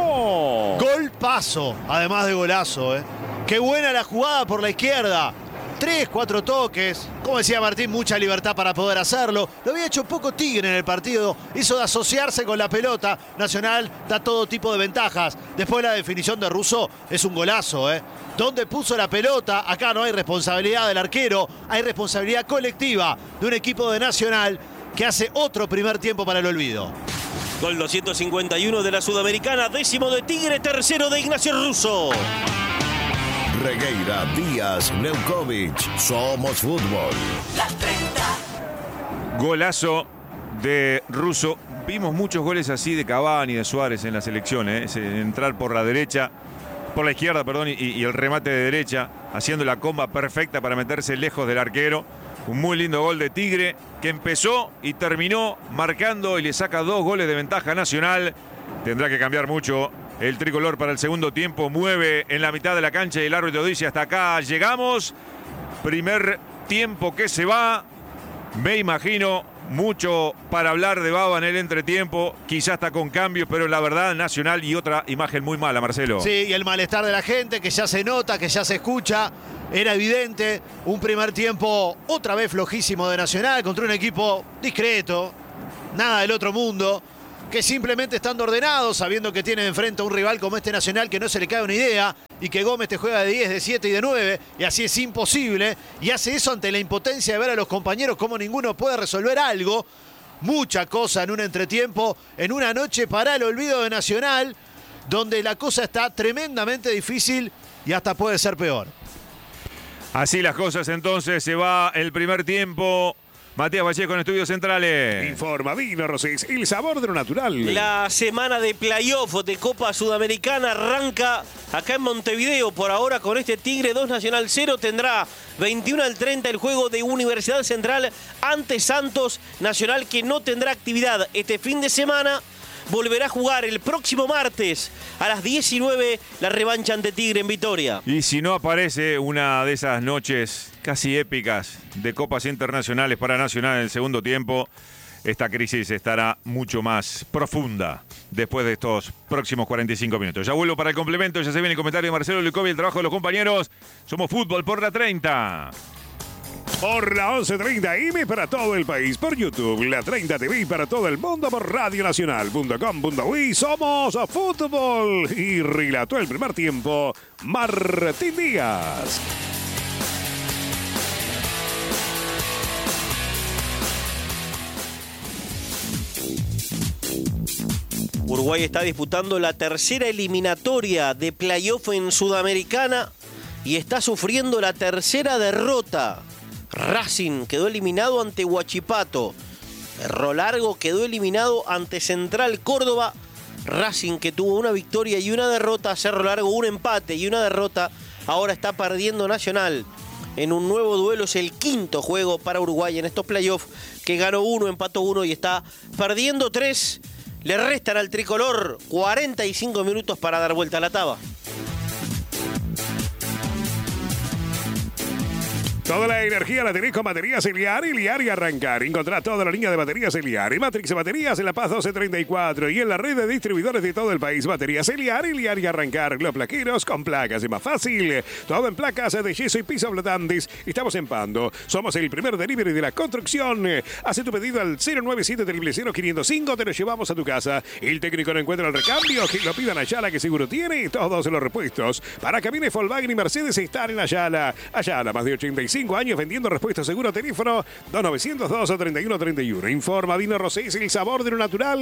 Cololó. Gol paso, además de golazo. ¿eh? Qué buena la jugada por la izquierda. Tres, cuatro toques. Como decía Martín, mucha libertad para poder hacerlo. Lo había hecho poco Tigre en el partido. Hizo de asociarse con la pelota. Nacional da todo tipo de ventajas. Después la definición de Russo es un golazo, ¿eh? ¿Dónde puso la pelota? Acá no hay responsabilidad del arquero. Hay responsabilidad colectiva de un equipo de Nacional que hace otro primer tiempo para el olvido. Gol doscientos cincuenta y uno de la Sudamericana. Décimo de Tigre, tercero de Ignacio Russo. Regueira, Díaz, Neukovic, somos fútbol. La treinta. Golazo de Russo. Vimos muchos goles así de Cavani, de Suárez en la selección, ¿eh? Entrar por la derecha, por la izquierda, perdón, y, y el remate de derecha, haciendo la comba perfecta para meterse lejos del arquero. Un muy lindo gol de Tigre, que empezó y terminó marcando y le saca dos goles de ventaja Nacional. Tendrá que cambiar mucho el tricolor para el segundo tiempo. Mueve en la mitad de la cancha y el árbitro dice: hasta acá llegamos. Primer tiempo que se va. Me imagino mucho para hablar de Baba en el entretiempo. Quizás está con cambios, pero la verdad, Nacional y otra imagen muy mala, Marcelo. Sí, y el malestar de la gente, que ya se nota, que ya se escucha. Era evidente. Un primer tiempo otra vez flojísimo de Nacional contra un equipo discreto. Nada del otro mundo. Que simplemente estando ordenados, sabiendo que tiene enfrente a un rival como este Nacional que no se le cae una idea y que Gómez te juega de diez, de siete y de nueve, y así es imposible, y hace eso ante la impotencia de ver a los compañeros como ninguno puede resolver algo. Mucha cosa en un entretiempo, en una noche para el olvido de Nacional, donde la cosa está tremendamente difícil y hasta puede ser peor. Así las cosas entonces, se va el primer tiempo. Matías Vallejo en Estudios Centrales. Informa Vino Rosés, el sabor de lo natural. La semana de playoff de Copa Sudamericana arranca acá en Montevideo. Por ahora con este Tigre dos Nacional cero. Tendrá veintiuno al treinta el juego de Universidad Central ante Santos. Nacional que no tendrá actividad este fin de semana. Volverá a jugar el próximo martes a las diecinueve la revancha ante Tigre en Vitoria. Y si no aparece una de esas noches casi épicas de copas internacionales para Nacional en el segundo tiempo, esta crisis estará mucho más profunda después de estos próximos cuarenta y cinco minutos. Ya vuelvo para el complemento, ya se viene el comentario de Marcelo Lucovi, el trabajo de los compañeros. Somos fútbol por la treinta. Por la once treinta A M para todo el país, por YouTube, la treinta T V para todo el mundo, por radio nacional punto com punto uy. Somos fútbol. Y relató el primer tiempo Martín Díaz. Uruguay está disputando la tercera eliminatoria de playoff en Sudamericana y está sufriendo la tercera derrota. Racing quedó eliminado ante Huachipato. Cerro Largo quedó eliminado ante Central Córdoba. Racing, que tuvo una victoria y una derrota. Cerro Largo un empate y una derrota. Ahora está perdiendo Nacional en un nuevo duelo. Es el quinto juego para Uruguay en estos playoffs, que ganó uno, empató uno y está perdiendo tres. Le restan al tricolor cuarenta y cinco minutos para dar vuelta a la taba. Toda la energía la tenés con baterías Eliar y Liar y arrancar. Encontrá toda la línea de baterías Eliar y Matrix de baterías en La Paz doce treinta y cuatro y en la red de distribuidores de todo el país. Baterías Eliar y Liar y arrancar. Los plaqueros con placas es más fácil. Todo en placas de yeso y pisos flotantes. Estamos en Pando. Somos el primer delivery de la construcción. Hace tu pedido al cero nueve siete cero cero cero cinco cero cinco. Te lo llevamos a tu casa. El técnico no encuentra el recambio. Que lo pidan a Ayala, que seguro tiene todos los repuestos. Para camiones Volkswagen y Mercedes están en Ayala. Ayala, más de ochenta y cinco años vendiendo repuestos seguro. Teléfono dos nueve cero dos treinta y uno treinta y uno. Informa Vino Rosés, el sabor de lo natural.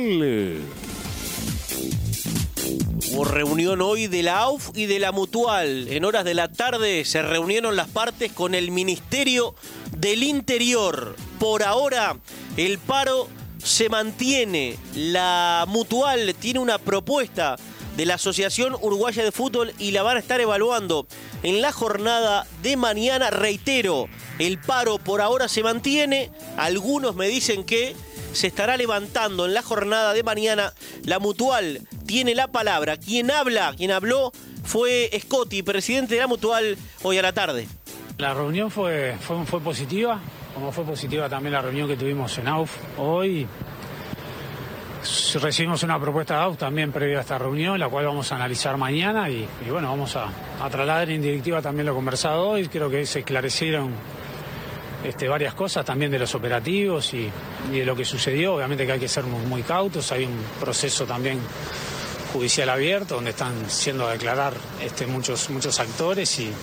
Hubo reunión hoy de la A U F y de la Mutual. En horas de la tarde se reunieron las partes con el Ministerio del Interior. Por ahora el paro se mantiene. La Mutual tiene una propuesta de la Asociación Uruguaya de Fútbol y la van a estar evaluando en la jornada de mañana. Reitero, el paro por ahora se mantiene. Algunos me dicen que se estará levantando en la jornada de mañana. La Mutual tiene la palabra. Quien habla, quien habló fue Scotti, presidente de la Mutual, hoy a la tarde. La reunión fue, fue, fue positiva, como fue positiva también la reunión que tuvimos en A U F hoy. recibimos una propuesta de A U F también previa a esta reunión, la cual vamos a analizar mañana y, y bueno, vamos a, a trasladar en directiva también lo conversado hoy. Creo que se esclarecieron este, varias cosas también de los operativos y, y de lo que sucedió. Obviamente que hay que ser muy, muy cautos, hay un proceso también judicial abierto donde están siendo a declarar este, muchos, muchos actores y,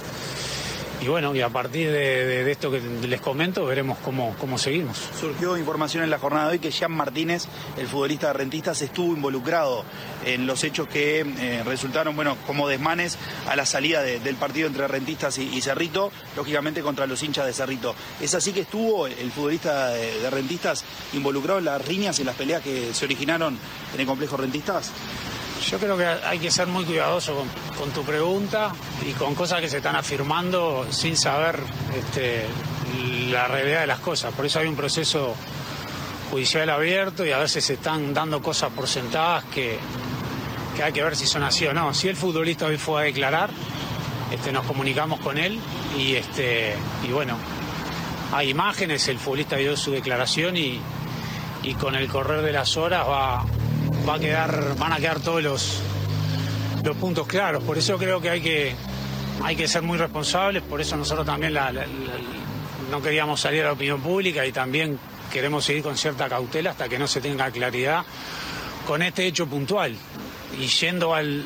y bueno, y a partir de, de, de esto que les comento veremos cómo, cómo seguimos. Surgió información en la jornada de hoy que Jean Martínez, el futbolista de Rentistas, estuvo involucrado en los hechos que eh, resultaron, bueno, como desmanes a la salida de, del partido entre Rentistas y, y Cerrito, lógicamente contra los hinchas de Cerrito. ¿Es así que estuvo el futbolista de, de Rentistas involucrado en las riñas y en las peleas que se originaron en el complejo Rentistas? Yo creo que hay que ser muy cuidadoso con, con tu pregunta y con cosas que se están afirmando sin saber este, la realidad de las cosas. Por eso hay un proceso judicial abierto y a veces se están dando cosas por sentadas que, que hay que ver si son así o no. Si el futbolista hoy fue a declarar, este, nos comunicamos con él y, este, y bueno, hay imágenes, el futbolista dio su declaración y, y con el correr de las horas va... Va a quedar, van a quedar todos los, los puntos claros. Por eso creo que hay que, hay que ser muy responsables. Por eso nosotros también la, la, la, no queríamos salir a la opinión pública y también queremos seguir con cierta cautela hasta que no se tenga claridad con este hecho puntual. Y yendo al,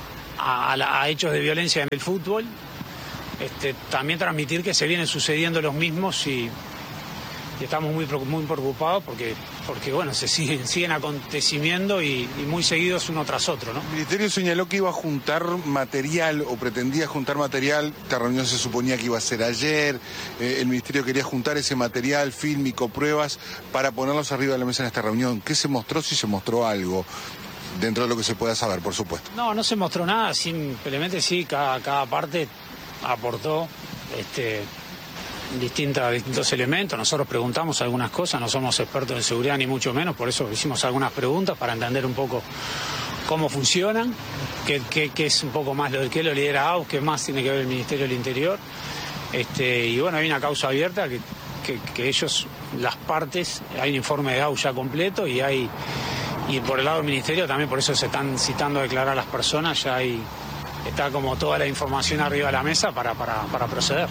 a, a, a hechos de violencia en el fútbol, este, también transmitir que se vienen sucediendo los mismos y... Y estamos muy, muy preocupados porque, porque bueno, se siguen, siguen acontecimientos y, y muy seguidos uno tras otro, ¿no? El Ministerio señaló que iba a juntar material o pretendía juntar material. Esta reunión se suponía que iba a ser ayer. Eh, el Ministerio quería juntar ese material fílmico, pruebas, para ponerlos arriba de la mesa en esta reunión. ¿Qué se mostró, si se mostró algo? Dentro de lo que se pueda saber, por supuesto. No, no se mostró nada. Simplemente sí, cada, cada parte aportó... este Distintas, distintos elementos. Nosotros preguntamos algunas cosas, no somos expertos en seguridad ni mucho menos, por eso hicimos algunas preguntas para entender un poco cómo funcionan, qué, qué, qué es un poco más lo de qué lo lidera A U F, qué más tiene que ver el Ministerio del Interior. Este, y bueno, hay una causa abierta que, que, que ellos, las partes, hay un informe de A U F ya completo y hay y por el lado del Ministerio también, por eso se están citando a declarar a las personas, ya hay, está como toda la información arriba de la mesa para, para, para proceder.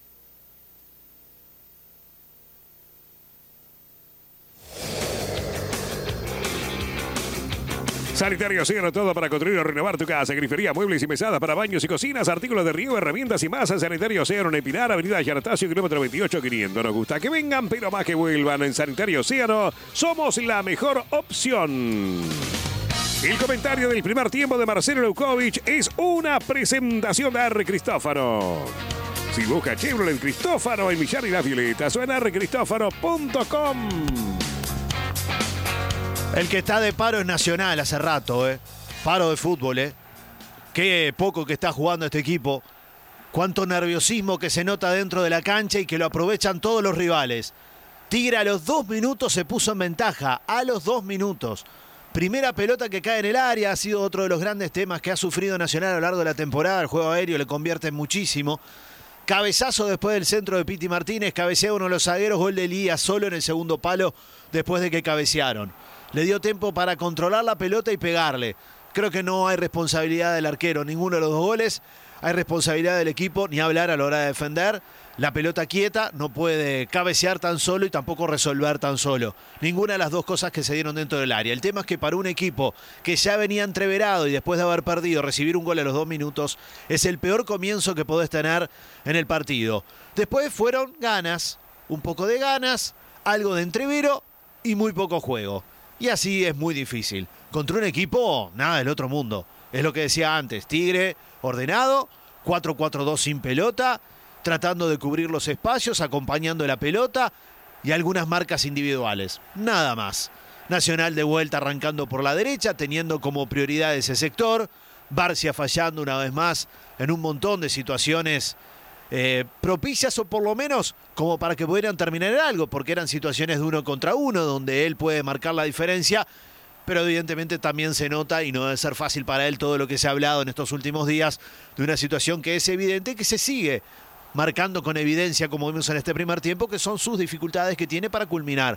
Sanitario Océano, todo para construir o renovar tu casa. Grifería, muebles y mesadas para baños y cocinas, artículos de riego, herramientas y más. Sanitario Océano en Epinar, Avenida Yartacio, kilómetro veintiocho quinientos. Nos gusta que vengan, pero más que vuelvan. En Sanitario Océano somos la mejor opción. El comentario del primer tiempo de Marcelo Leukovic es una presentación de R. Cristófano. Si busca Chevrolet Cristófano en Millar y Las Violetas o en r cristófano punto com. El que está de paro es Nacional hace rato, ¿eh? Paro de fútbol, ¿eh? Qué poco que está jugando este equipo. Cuánto nerviosismo que se nota dentro de la cancha y que lo aprovechan todos los rivales. Tigre a los dos minutos se puso en ventaja. A los dos minutos. Primera pelota que cae en el área. Ha sido otro de los grandes temas que ha sufrido Nacional a lo largo de la temporada. El juego aéreo le convierte en muchísimo. Cabezazo después del centro de Piti Martínez. Cabecea uno de los zagueros. Gol de Elías solo en el segundo palo después de que cabecearon. Le dio tiempo para controlar la pelota y pegarle. Creo que no hay responsabilidad del arquero, ninguno de los dos goles. Hay responsabilidad del equipo, ni hablar a la hora de defender. La pelota quieta, no puede cabecear tan solo y tampoco resolver tan solo. Ninguna de las dos cosas que se dieron dentro del área. El tema es que para un equipo que ya venía entreverado y después de haber perdido, recibir un gol a los dos minutos, es el peor comienzo que podés tener en el partido. Después fueron ganas, un poco de ganas, algo de entrevero y muy poco juego. Y así es muy difícil. Contra un equipo, nada del otro mundo. Es lo que decía antes. Tigre ordenado, cuatro cuatro dos sin pelota, tratando de cubrir los espacios, acompañando la pelota y algunas marcas individuales. Nada más. Nacional de vuelta arrancando por la derecha, teniendo como prioridad ese sector. Barcia fallando una vez más en un montón de situaciones Eh, propicias o por lo menos como para que pudieran terminar en algo, porque eran situaciones de uno contra uno donde él puede marcar la diferencia, pero evidentemente también se nota y no debe ser fácil para él todo lo que se ha hablado en estos últimos días de una situación que es evidente que se sigue marcando con evidencia, como vimos en este primer tiempo, que son sus dificultades que tiene para culminar.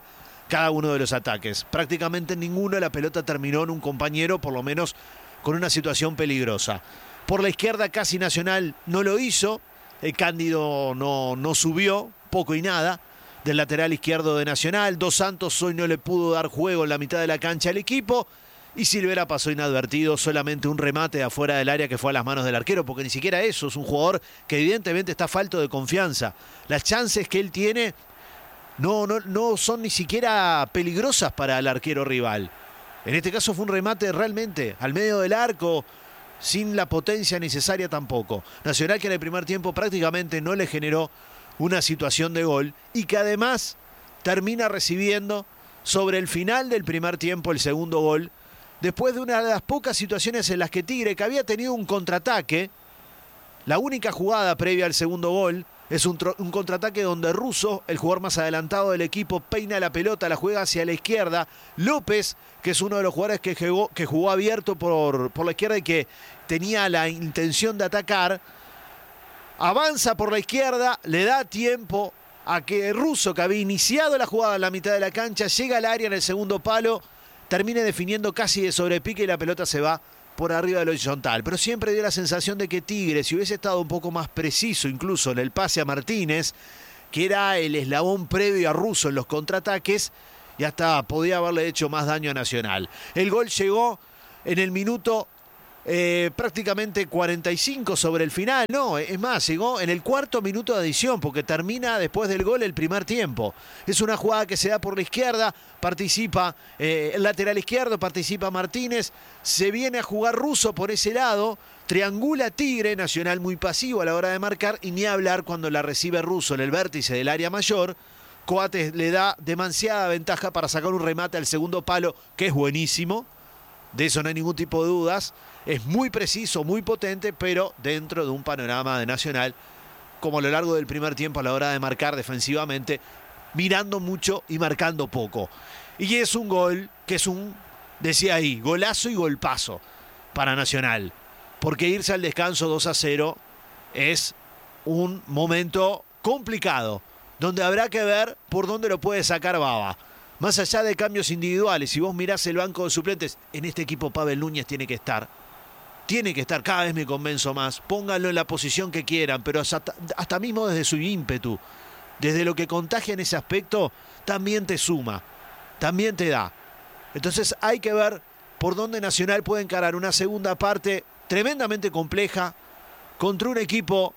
cada uno de los ataques. Prácticamente en ninguno la pelota terminó en un compañero, por lo menos con una situación peligrosa. Por la izquierda casi Nacional no lo hizo, el Cándido no, no subió, poco y nada, del lateral izquierdo de Nacional. Dos Santos hoy no le pudo dar juego en la mitad de la cancha al equipo. Y Silvera pasó inadvertido, solamente un remate de afuera del área que fue a las manos del arquero, porque ni siquiera eso, es un jugador que evidentemente está falto de confianza. Las chances que él tiene no, no, no son ni siquiera peligrosas para el arquero rival. En este caso fue un remate realmente al medio del arco, sin la potencia necesaria tampoco. Nacional que en el primer tiempo prácticamente no le generó una situación de gol y que además termina recibiendo sobre el final del primer tiempo el segundo gol, después de una de las pocas situaciones en las que Tigre, que había tenido un contraataque, la única jugada previa al segundo gol, es un, un contraataque donde Russo, el jugador más adelantado del equipo, peina la pelota, la juega hacia la izquierda. López, que es uno de los jugadores que jugó, que jugó abierto por, por la izquierda y que tenía la intención de atacar, avanza por la izquierda, le da tiempo a que Russo, que había iniciado la jugada en la mitad de la cancha, llega al área en el segundo palo, termine definiendo casi de sobrepique y la pelota se va por arriba del horizontal. Pero siempre dio la sensación de que Tigre, si hubiese estado un poco más preciso incluso en el pase a Martínez, que era el eslabón previo a Russo en los contraataques, y hasta podía haberle hecho más daño a Nacional. El gol llegó en el minuto eh, prácticamente cuarenta y cinco sobre el final. No, es más, llegó en el cuarto minuto de adición, porque termina después del gol el primer tiempo. Es una jugada que se da por la izquierda, participa eh, el lateral izquierdo, participa Martínez, se viene a jugar Russo por ese lado, triangula Tigre, Nacional muy pasivo a la hora de marcar, y ni hablar cuando la recibe Russo en el vértice del área mayor. Coates le da demasiada ventaja para sacar un remate al segundo palo, que es buenísimo, de eso no hay ningún tipo de dudas. Es muy preciso, muy potente, pero dentro de un panorama de Nacional, como a lo largo del primer tiempo a la hora de marcar defensivamente, mirando mucho y marcando poco. Y es un gol que es un, decía ahí, golazo y golpazo para Nacional. Porque irse al descanso dos a cero es un momento complicado, donde habrá que ver por dónde lo puede sacar Bava. Más allá de cambios individuales, si vos mirás el banco de suplentes, en este equipo Pavel Núñez tiene que estar. Tiene que estar, cada vez me convenzo más. Pónganlo en la posición que quieran, pero hasta, hasta mismo desde su ímpetu, desde lo que contagia en ese aspecto, también te suma, también te da. Entonces hay que ver por dónde Nacional puede encarar una segunda parte tremendamente compleja contra un equipo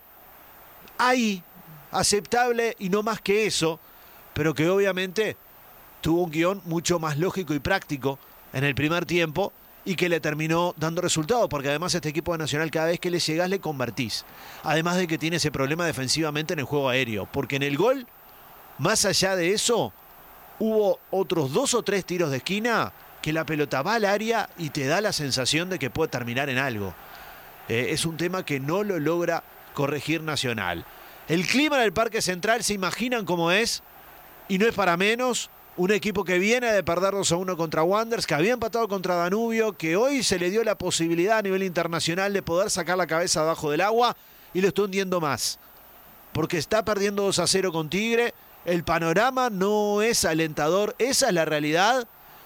ahí, aceptable y no más que eso, pero que obviamente tuvo un guión mucho más lógico y práctico en el primer tiempo y que le terminó dando resultado, porque además este equipo de Nacional cada vez que le llegás le convertís. Además de que tiene ese problema defensivamente en el juego aéreo, porque en el gol, más allá de eso, hubo otros dos o tres tiros de esquina que la pelota va al área y te da la sensación de que puede terminar en algo. Eh, es un tema que no lo logra corregir Nacional. El clima en el Parque Central, se imaginan cómo es, y no es para menos. Un equipo que viene de perder dos a uno contra Wanderers, que había empatado contra Danubio, que hoy se le dio la posibilidad a nivel internacional de poder sacar la cabeza abajo del agua, y lo está hundiendo más. Porque está perdiendo dos a cero con Tigre. El panorama no es alentador, esa es la realidad.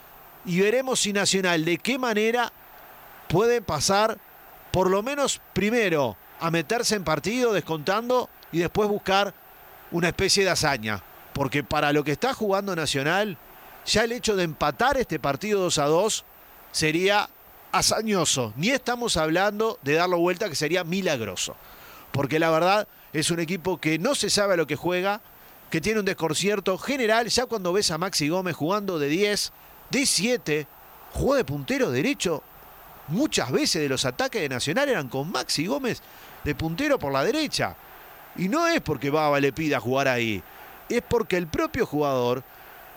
Y veremos si Nacional de qué manera puede pasar, por lo menos primero, a meterse en partido descontando y después buscar una especie de hazaña. Porque para lo que está jugando Nacional, ya el hecho de empatar este partido dos a dos sería hazañoso. Ni estamos hablando de darlo vuelta, que sería milagroso. Porque la verdad es un equipo que no se sabe a lo que juega, que tiene un desconcierto general. Ya cuando ves a Maxi Gómez jugando de diez, de siete, jugó de puntero derecho. Muchas veces de los ataques de Nacional eran con Maxi Gómez de puntero por la derecha. Y no es porque Bava le pida jugar ahí. Es porque el propio jugador,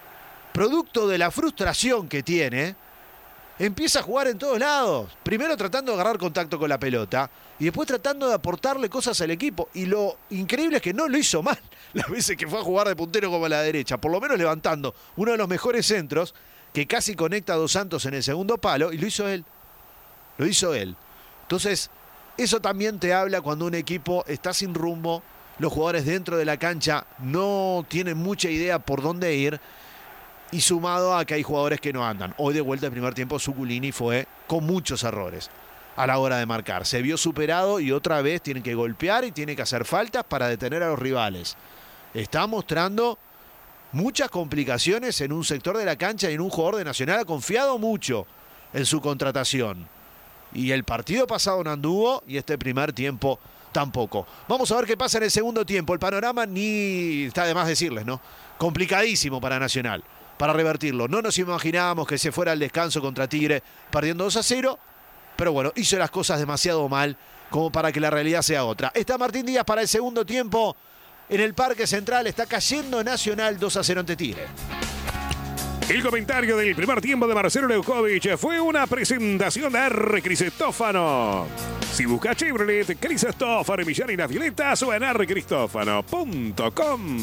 producto de la frustración que tiene, empieza a jugar en todos lados. Primero tratando de agarrar contacto con la pelota y después tratando de aportarle cosas al equipo. Y lo increíble es que no lo hizo mal las veces que fue a jugar de puntero como a la derecha. Por lo menos levantando uno de los mejores centros que casi conecta a Dos Santos en el segundo palo, y lo hizo él. Lo hizo él. Entonces, eso también te habla cuando un equipo está sin rumbo. Los jugadores dentro de la cancha no tienen mucha idea por dónde ir. y sumado a que hay jugadores que no andan. Hoy de vuelta el primer tiempo Zuculini fue con muchos errores a la hora de marcar. Se vio superado y otra vez tiene que golpear y tiene que hacer faltas para detener a los rivales. Está mostrando muchas complicaciones en un sector de la cancha y en un jugador de Nacional ha confiado mucho en su contratación. Y el partido pasado no anduvo y este primer tiempo tampoco. Vamos a ver qué pasa en el segundo tiempo. El panorama ni está de más decirles, ¿no? Complicadísimo para Nacional, para revertirlo. No nos imaginábamos que se fuera al descanso contra Tigre perdiendo dos a cero. Pero bueno, hizo las cosas demasiado mal como para que la realidad sea otra. Está Martín Díaz para el segundo tiempo en el Parque Central. Está cayendo Nacional dos a cero ante Tigre. El comentario del primer tiempo de Marcelo Leukovic fue una presentación de R. Cristófano. Si busca Chevrolet, Cristófano, Millán y las violetas o en r cristófano punto com.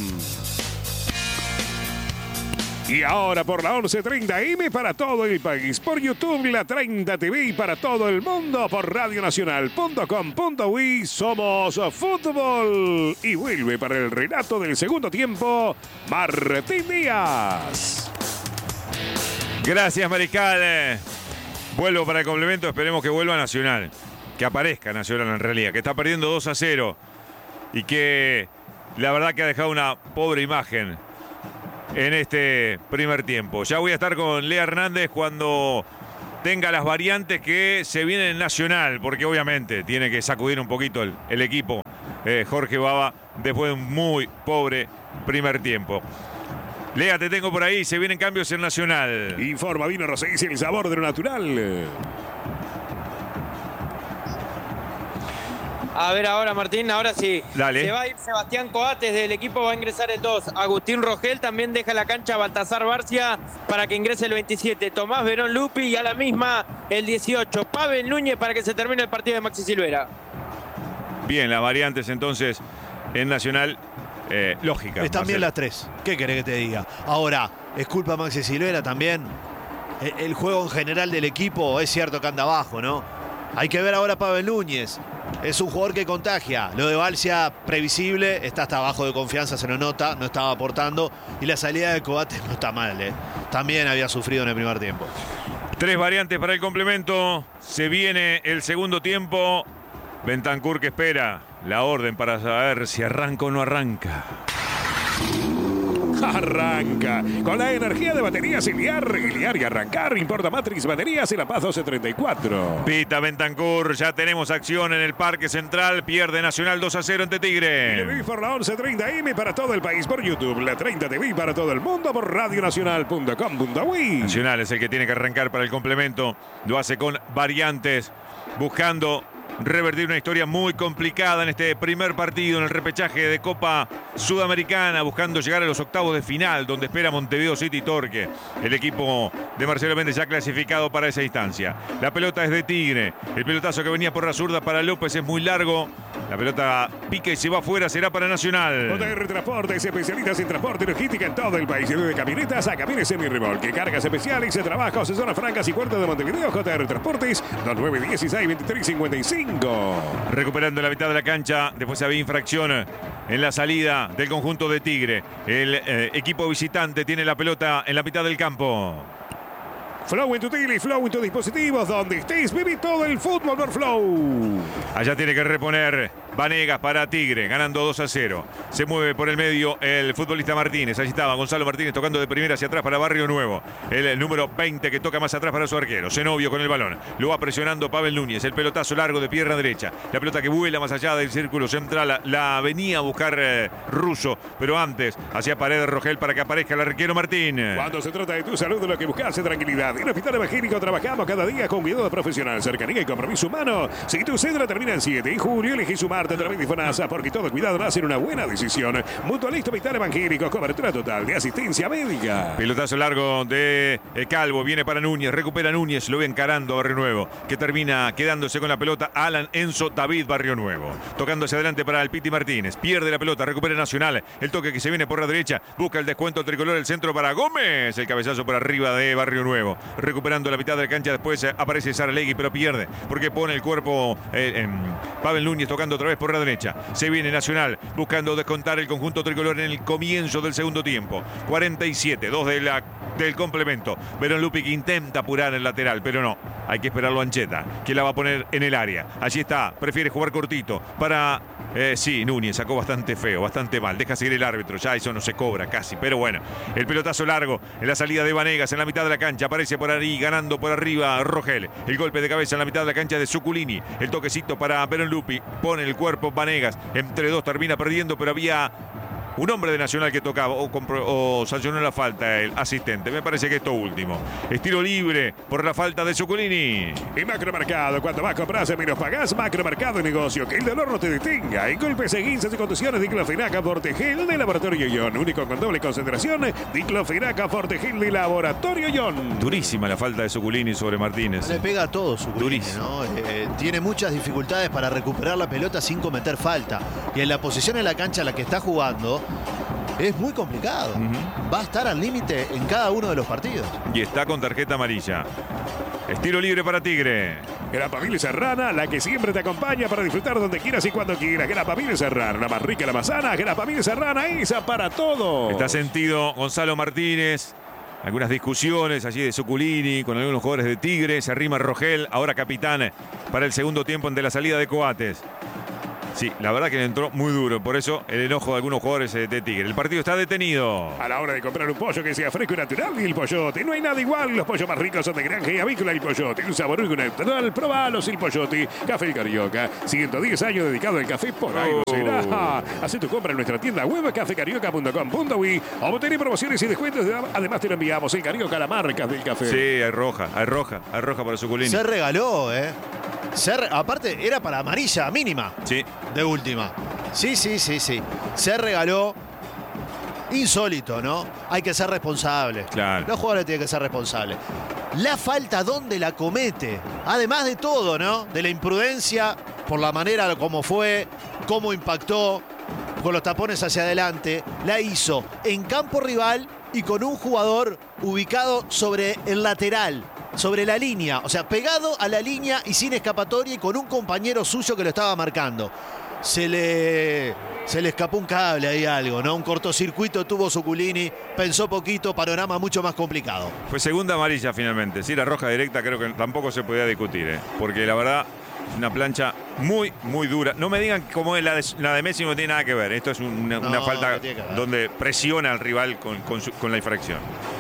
Y ahora por la once treinta eme para todo el país, por YouTube, la treinta T V y para todo el mundo, por radio nacional punto com punto uy, somos fútbol. Y vuelve para el relato del segundo tiempo, Martín Díaz. Gracias, Mariscal. Vuelvo para el complemento, esperemos que vuelva Nacional. Que aparezca Nacional en realidad, que está perdiendo dos a cero y que la verdad que ha dejado una pobre imagen en este primer tiempo. Ya voy a estar con Lea Hernández cuando tenga las variantes que se vienen en Nacional, porque obviamente tiene que sacudir un poquito el, el equipo eh, Jorge Baba después de un muy pobre primer tiempo. Lea, te tengo por ahí, se vienen cambios en Nacional. Informa Vino Rosés, el sabor de lo natural. A ver ahora, Martín, ahora sí. Dale. Se va a ir Sebastián Coates del equipo, va a ingresar el dos. Agustín Rogel también deja la cancha Baltasar Barcia para que ingrese el veintisiete. Tomás Verón Lupi y a la misma el dieciocho. Pavel Núñez para que se termine el partido de Maxi Silvera. Bien, las variantes entonces en Nacional, eh, lógicas. Están bien las tres. ¿Qué querés que te diga? Ahora, ¿es culpa de Maxi Silvera también? El, el juego en general del equipo es cierto que anda abajo, ¿no? Hay que ver ahora a Pavel Núñez. Es un jugador que contagia. Lo de Balcia, previsible, está hasta abajo de confianza, se lo nota, no estaba aportando. Y la salida de Coates no está mal, ¿eh? También había sufrido en el primer tiempo. Tres variantes para el complemento. Se viene el segundo tiempo. Bentancur que espera la orden para saber si arranca o no arranca. Arranca con la energía de baterías Iliar. Iliar y arrancar. Importa Matrix Baterías y La Paz doce treinta y cuatro. Pita Bentancur, ya tenemos acción en el Parque Central. Pierde Nacional dos a cero ante Tigre. Y por la once treinta eme para todo el país por YouTube. La treinta T V para todo el mundo por radio nacional punto com punto uy. Nacional es el que tiene que arrancar para el complemento. Lo hace con variantes, buscando revertir una historia muy complicada en este primer partido en el repechaje de Copa Sudamericana, buscando llegar a los octavos de final, donde espera Montevideo City Torque, el equipo de Marcelo Méndez ya clasificado para esa instancia. La pelota es de Tigre, el pelotazo que venía por la zurda para López es muy largo, la pelota pica y se va afuera, será para Nacional. J R Transportes, especialistas en transporte y logística en todo el país, desde camionetas a camiones semirremolque, cargas especiales, trabajos en zonas francas y puertos de Montevideo. J R Transportes, dos nueve uno seis, veintitrés cincuenta y cinco. Recuperando la mitad de la cancha, después había infracción en la salida del conjunto de Tigre. El eh, equipo visitante tiene la pelota en la mitad del campo. Flow en tu tele, Flow en tus dispositivos, donde estés, vive todo el fútbol por Flow. Allá tiene que reponer Vanegas para Tigre, ganando dos a cero. Se mueve por el medio el futbolista Martínez. Allí estaba Gonzalo Martínez tocando de primera hacia atrás para Barrio Nuevo. El, el número veinte que toca más atrás para su arquero. Zenobio con el balón. Lo va presionando Pavel Núñez. El pelotazo largo de pierna derecha. La pelota que vuela más allá del círculo central. La, la venía a buscar eh, Russo, pero antes hacia Paredes Rogel para que aparezca el arquero Martín. Cuando se trata de tu salud, lo que buscas es tranquilidad. En el Hospital Evangélico trabajamos cada día con cuidado profesional, cercanía y compromiso humano. Si tu cédula termina en siete en julio, elegí sumarte a través de FONASA, porque todo cuidado va a ser una buena decisión. Mutualista Hospital Evangélico, cobertura total de asistencia médica. Pelotazo largo de eh, Calvo, viene para Núñez, recupera Núñez, lo ve encarando a Barrio Nuevo, que termina quedándose con la pelota Alan Enzo David Barrio Nuevo. Tocando hacia adelante para el Piti Martínez, pierde la pelota, recupera Nacional, el toque que se viene por la derecha, busca el descuento tricolor, el centro para Gómez, el cabezazo por arriba de Barrio Nuevo. Recuperando la mitad de la cancha, después eh, aparece Saralegui, pero pierde, porque pone el cuerpo eh, en Pavel Núñez tocando otra vez vez por la derecha. Se viene Nacional buscando descontar el conjunto tricolor en el comienzo del segundo tiempo. cuarenta y siete, dos de la, del complemento. Verón Lupi que intenta apurar el lateral, pero no. Hay que esperarlo a Ancheta, que la va a poner en el área. Allí está, prefiere jugar cortito para... Eh, sí, Núñez sacó bastante feo, bastante mal. Deja seguir el árbitro, ya eso no se cobra casi. Pero bueno, el pelotazo largo en la salida de Vanegas en la mitad de la cancha. Aparece por ahí, ganando por arriba Rogel. El golpe de cabeza en la mitad de la cancha de Zuculini. El toquecito para Verón Lupi. Pone el cuerpo Vanegas. Entre dos termina perdiendo, pero había un hombre de Nacional que tocaba o, o sancionó la falta el asistente. Me parece que esto último. Estilo libre por la falta de Zuculini. Y Macromercado, cuando más compras menos pagás. Macromercado de negocio, que el dolor no te detenga. En golpes, esguinces y contusiones, Diclofenac Fortegel de Laboratorio Ion. Único con doble concentración, Diclofenac Fortegel de Laboratorio Ion. Durísima la falta de Zuculini sobre Martínez. Le pega a todo Zuculini, ¿no? Eh, tiene muchas dificultades para recuperar la pelota sin cometer falta. Y en la posición en la cancha en la que está jugando, es muy complicado. Uh-huh. Va a estar al límite en cada uno de los partidos. Y está con tarjeta amarilla. Estilo libre para Tigre. Grapamil Serrana, la que siempre te acompaña para disfrutar donde quieras y cuando quieras. Grapamil Serrana, la más rica de la manzana. Grapamil Serrana, esa para todo. Está sentido Gonzalo Martínez. Algunas discusiones allí de Zuculini con algunos jugadores de Tigre. Se arrima Rogel, ahora capitán para el segundo tiempo ante la salida de Coates. Sí, la verdad que le entró muy duro, por eso el enojo de algunos jugadores de Tigre. El partido está detenido. A la hora de comprar un pollo que sea fresco y natural, y el Pollote. No hay nada igual, los pollos más ricos son de granja y avícola el Pollote. Un sabor único y natural, probalos el Pollote. Café El Carioca, ciento diez años dedicado al café, por algo oh. será. Haz tu compra en nuestra tienda web, café carioca punto com punto uy. Vamos a tener promociones y descuentos, además te lo enviamos el Carioca, la marca del café. Sí, hay roja, hay roja, hay roja para Zuculini. Se regaló, eh. Ser, aparte, era para amarilla mínima. Sí. De última. Sí, sí, sí, sí. Se regaló. Insólito, ¿no? Hay que ser responsable. Claro. Los jugadores tienen que ser responsables. La falta, ¿dónde la comete? Además de todo, ¿no? De la imprudencia, por la manera como fue, cómo impactó, con los tapones hacia adelante. La hizo en campo rival y con un jugador ubicado sobre el lateral. Sobre la línea, o sea, pegado a la línea y sin escapatoria y con un compañero suyo que lo estaba marcando. Se le, se le escapó un cable ahí, algo, ¿no? Un cortocircuito tuvo Zuculini, pensó poquito, panorama mucho más complicado. Fue segunda amarilla finalmente. Sí, la roja directa creo que tampoco se podía discutir, ¿eh? Porque la verdad, una plancha muy, muy dura. No me digan cómo es la de, la de Messi, no tiene nada que ver. Esto es una, no, una falta no donde presiona al rival con, con, su, con la infracción.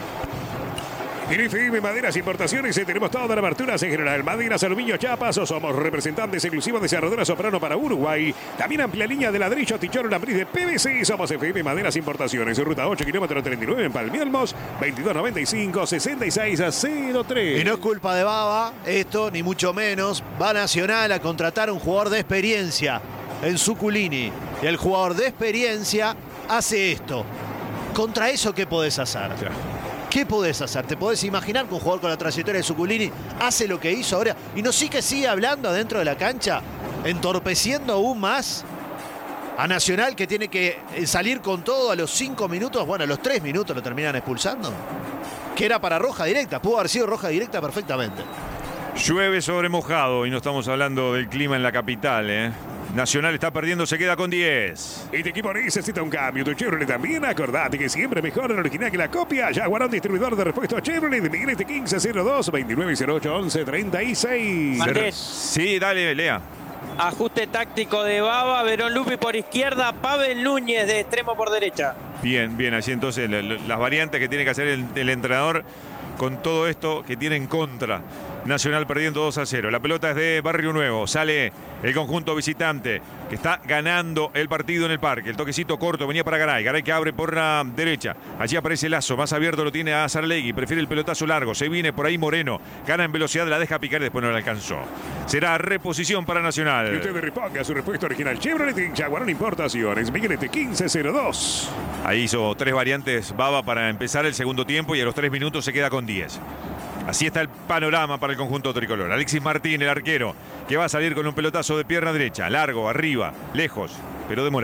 En F M Maderas Importaciones tenemos todas las aberturas en general. Maderas, aluminio, chapas. Somos representantes exclusivos de Cerradura Soprano para Uruguay. También amplia línea de ladrillo, tichón, lambriz de P V C. Somos F M Maderas Importaciones. Ruta ocho, kilómetro treinta y nueve en Palmielmos. veintidós noventa y cinco, sesenta y seis cero tres. Y no es culpa de Baba, esto, ni mucho menos. Va Nacional a contratar a un jugador de experiencia en Zuculini. Y el jugador de experiencia hace esto. ¿Contra eso qué podés hacer? Claro. ¿Qué podés hacer? ¿Te podés imaginar que un jugador con la trayectoria de Zuculini hace lo que hizo ahora y no sí que sigue hablando adentro de la cancha, entorpeciendo aún más a Nacional, que tiene que salir con todo a los cinco minutos? Bueno, a los tres minutos lo terminan expulsando. Que era para roja directa, pudo haber sido roja directa perfectamente. Llueve sobre mojado y no estamos hablando del clima en la capital, ¿eh? Nacional está perdiendo, se queda con diez. Este equipo necesita un cambio. Tu Chevrolet también. Acordate que siempre mejor el original que la copia. Jaguarón, distribuidor de repuestos Chevrolet. Miguelete quince cero dos, veintinueve cero ocho, once treinta y seis. Marqués. Sí, dale, Lea. Ajuste táctico de Baba. Verón Lupi por izquierda. Pavel Núñez de extremo por derecha. Bien, bien. Así entonces las variantes que tiene que hacer el, el entrenador con todo esto que tiene en contra. Nacional perdiendo dos a cero. La pelota es de Barrio Nuevo. Sale el conjunto visitante que está ganando el partido en el parque. El toquecito corto venía para Garay. Garay que abre por la derecha. Allí aparece Lazo. Más abierto lo tiene a Sarlegui. Prefiere el pelotazo largo. Se viene por ahí Moreno. Gana en velocidad. La deja picar y después no la alcanzó. Será reposición para Nacional. Y usted reponga su respuesta original. Chevrolet y Jaguarón Importaciones. Miguelete quince cero dos. Ahí hizo tres variantes Baba para empezar el segundo tiempo y a los tres minutos se queda con diez. Así está el panorama para el conjunto tricolor. Alexis Martín, el arquero, que va a salir con un pelotazo de pierna derecha. Largo, arriba, lejos, pero demorado.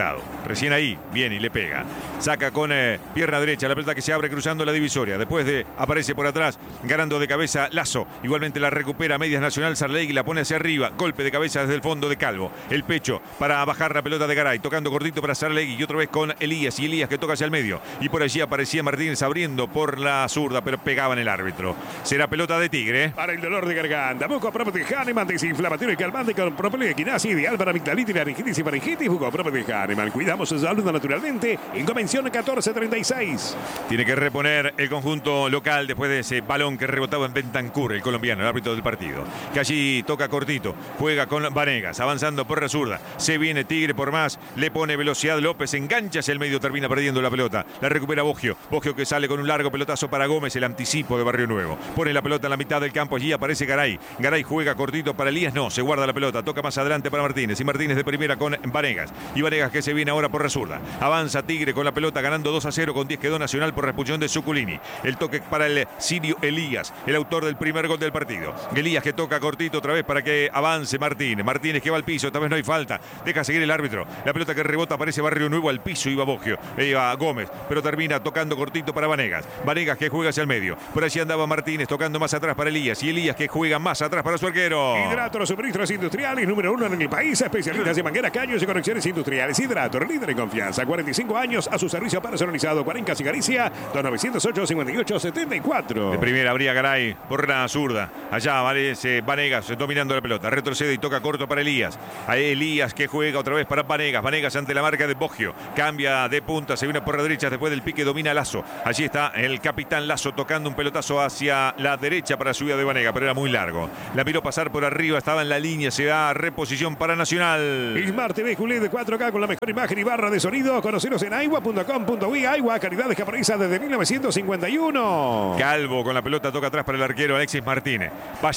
Recién ahí, viene y le pega. Saca con eh, pierna derecha la pelota que se abre cruzando la divisoria. Después de aparece por atrás, ganando de cabeza Lazo. Igualmente la recupera Medias Nacional Sarlegui, la pone hacia arriba. Golpe de cabeza desde el fondo de Calvo. El pecho para bajar la pelota de Garay. Tocando cortito para Sarlegui y otra vez con Elías. Y Elías que toca hacia el medio. Y por allí aparecía Martínez abriendo por la zurda, pero pegaba en el árbitro. Será pelota de Tigre. Para el dolor de garganta, Buco Property Hahnemann, desinflamatorio y calmante con propóleo de quinasa, ideal para amigdalitis, laringitis y faringitis. Buco Property Hahnemann, cuidamos su salud naturalmente. En convención catorce treinta y seis. Tiene que reponer el conjunto local después de ese balón que rebotaba en Bentancur, el colombiano, el árbitro del partido. Que allí toca cortito, juega con Vanegas, avanzando por la zurda. Se viene Tigre por más, le pone velocidad López, engancha hacia el medio, termina perdiendo la pelota. La recupera Boggio, Boggio que sale con un largo pelotazo para Gómez, el anticipo de Barrio Nuevo. Pone la pelota en la mitad del campo, allí aparece Garay. Garay juega cortito para Elías, no, se guarda la pelota, toca más adelante para Martínez. Y Martínez de primera con Vanegas. Y Vanegas que se viene ahora por la zurda. Avanza Tigre con la pelota, ganando dos a cero, con diez quedó Nacional por expulsión de Zuculini. El toque para el Sirio Elías, el autor del primer gol del partido. Elías que toca cortito otra vez para que avance Martínez. Martínez que va al piso, esta vez no hay falta. Deja seguir el árbitro. La pelota que rebota aparece Barrio Nuevo al piso, iba Boggio, iba Gómez, pero termina tocando cortito para Vanegas. Vanegas que juega hacia el medio. Por allí andaba Martínez tocando más atrás para Elías. Y Elías que juega más atrás para su arquero. Hidrato, los suministros industriales, número uno en el país. Especialistas en mangueras, caños y conexiones industriales. Hidrato, líder en confianza. cuarenta y cinco años a su servicio personalizado. Cuarencas y Galicia, dos nueve cero ocho, cincuenta y ocho, setenta y cuatro. De primera habría Garay por la zurda. Allá aparece Vanegas dominando la pelota. Retrocede y toca corto para Elías. A Elías que juega otra vez para Vanegas. Vanegas ante la marca de Boggio. Cambia de punta, se viene por la derecha. Después del pique domina Lazo. Allí está el capitán Lazo tocando un pelotazo hacia la derecha para subida de Vanegas, pero era muy largo. La miró pasar por arriba, estaba en la línea. Se da reposición para Nacional. Smart T V Q L E D cuatro K con la mejor imagen y barra de sonido. Conoceros en aigua punto com punto uy. Aigua, calidades japonesas desde mil novecientos cincuenta y uno. Calvo con la pelota toca atrás para el arquero Alexis Martínez.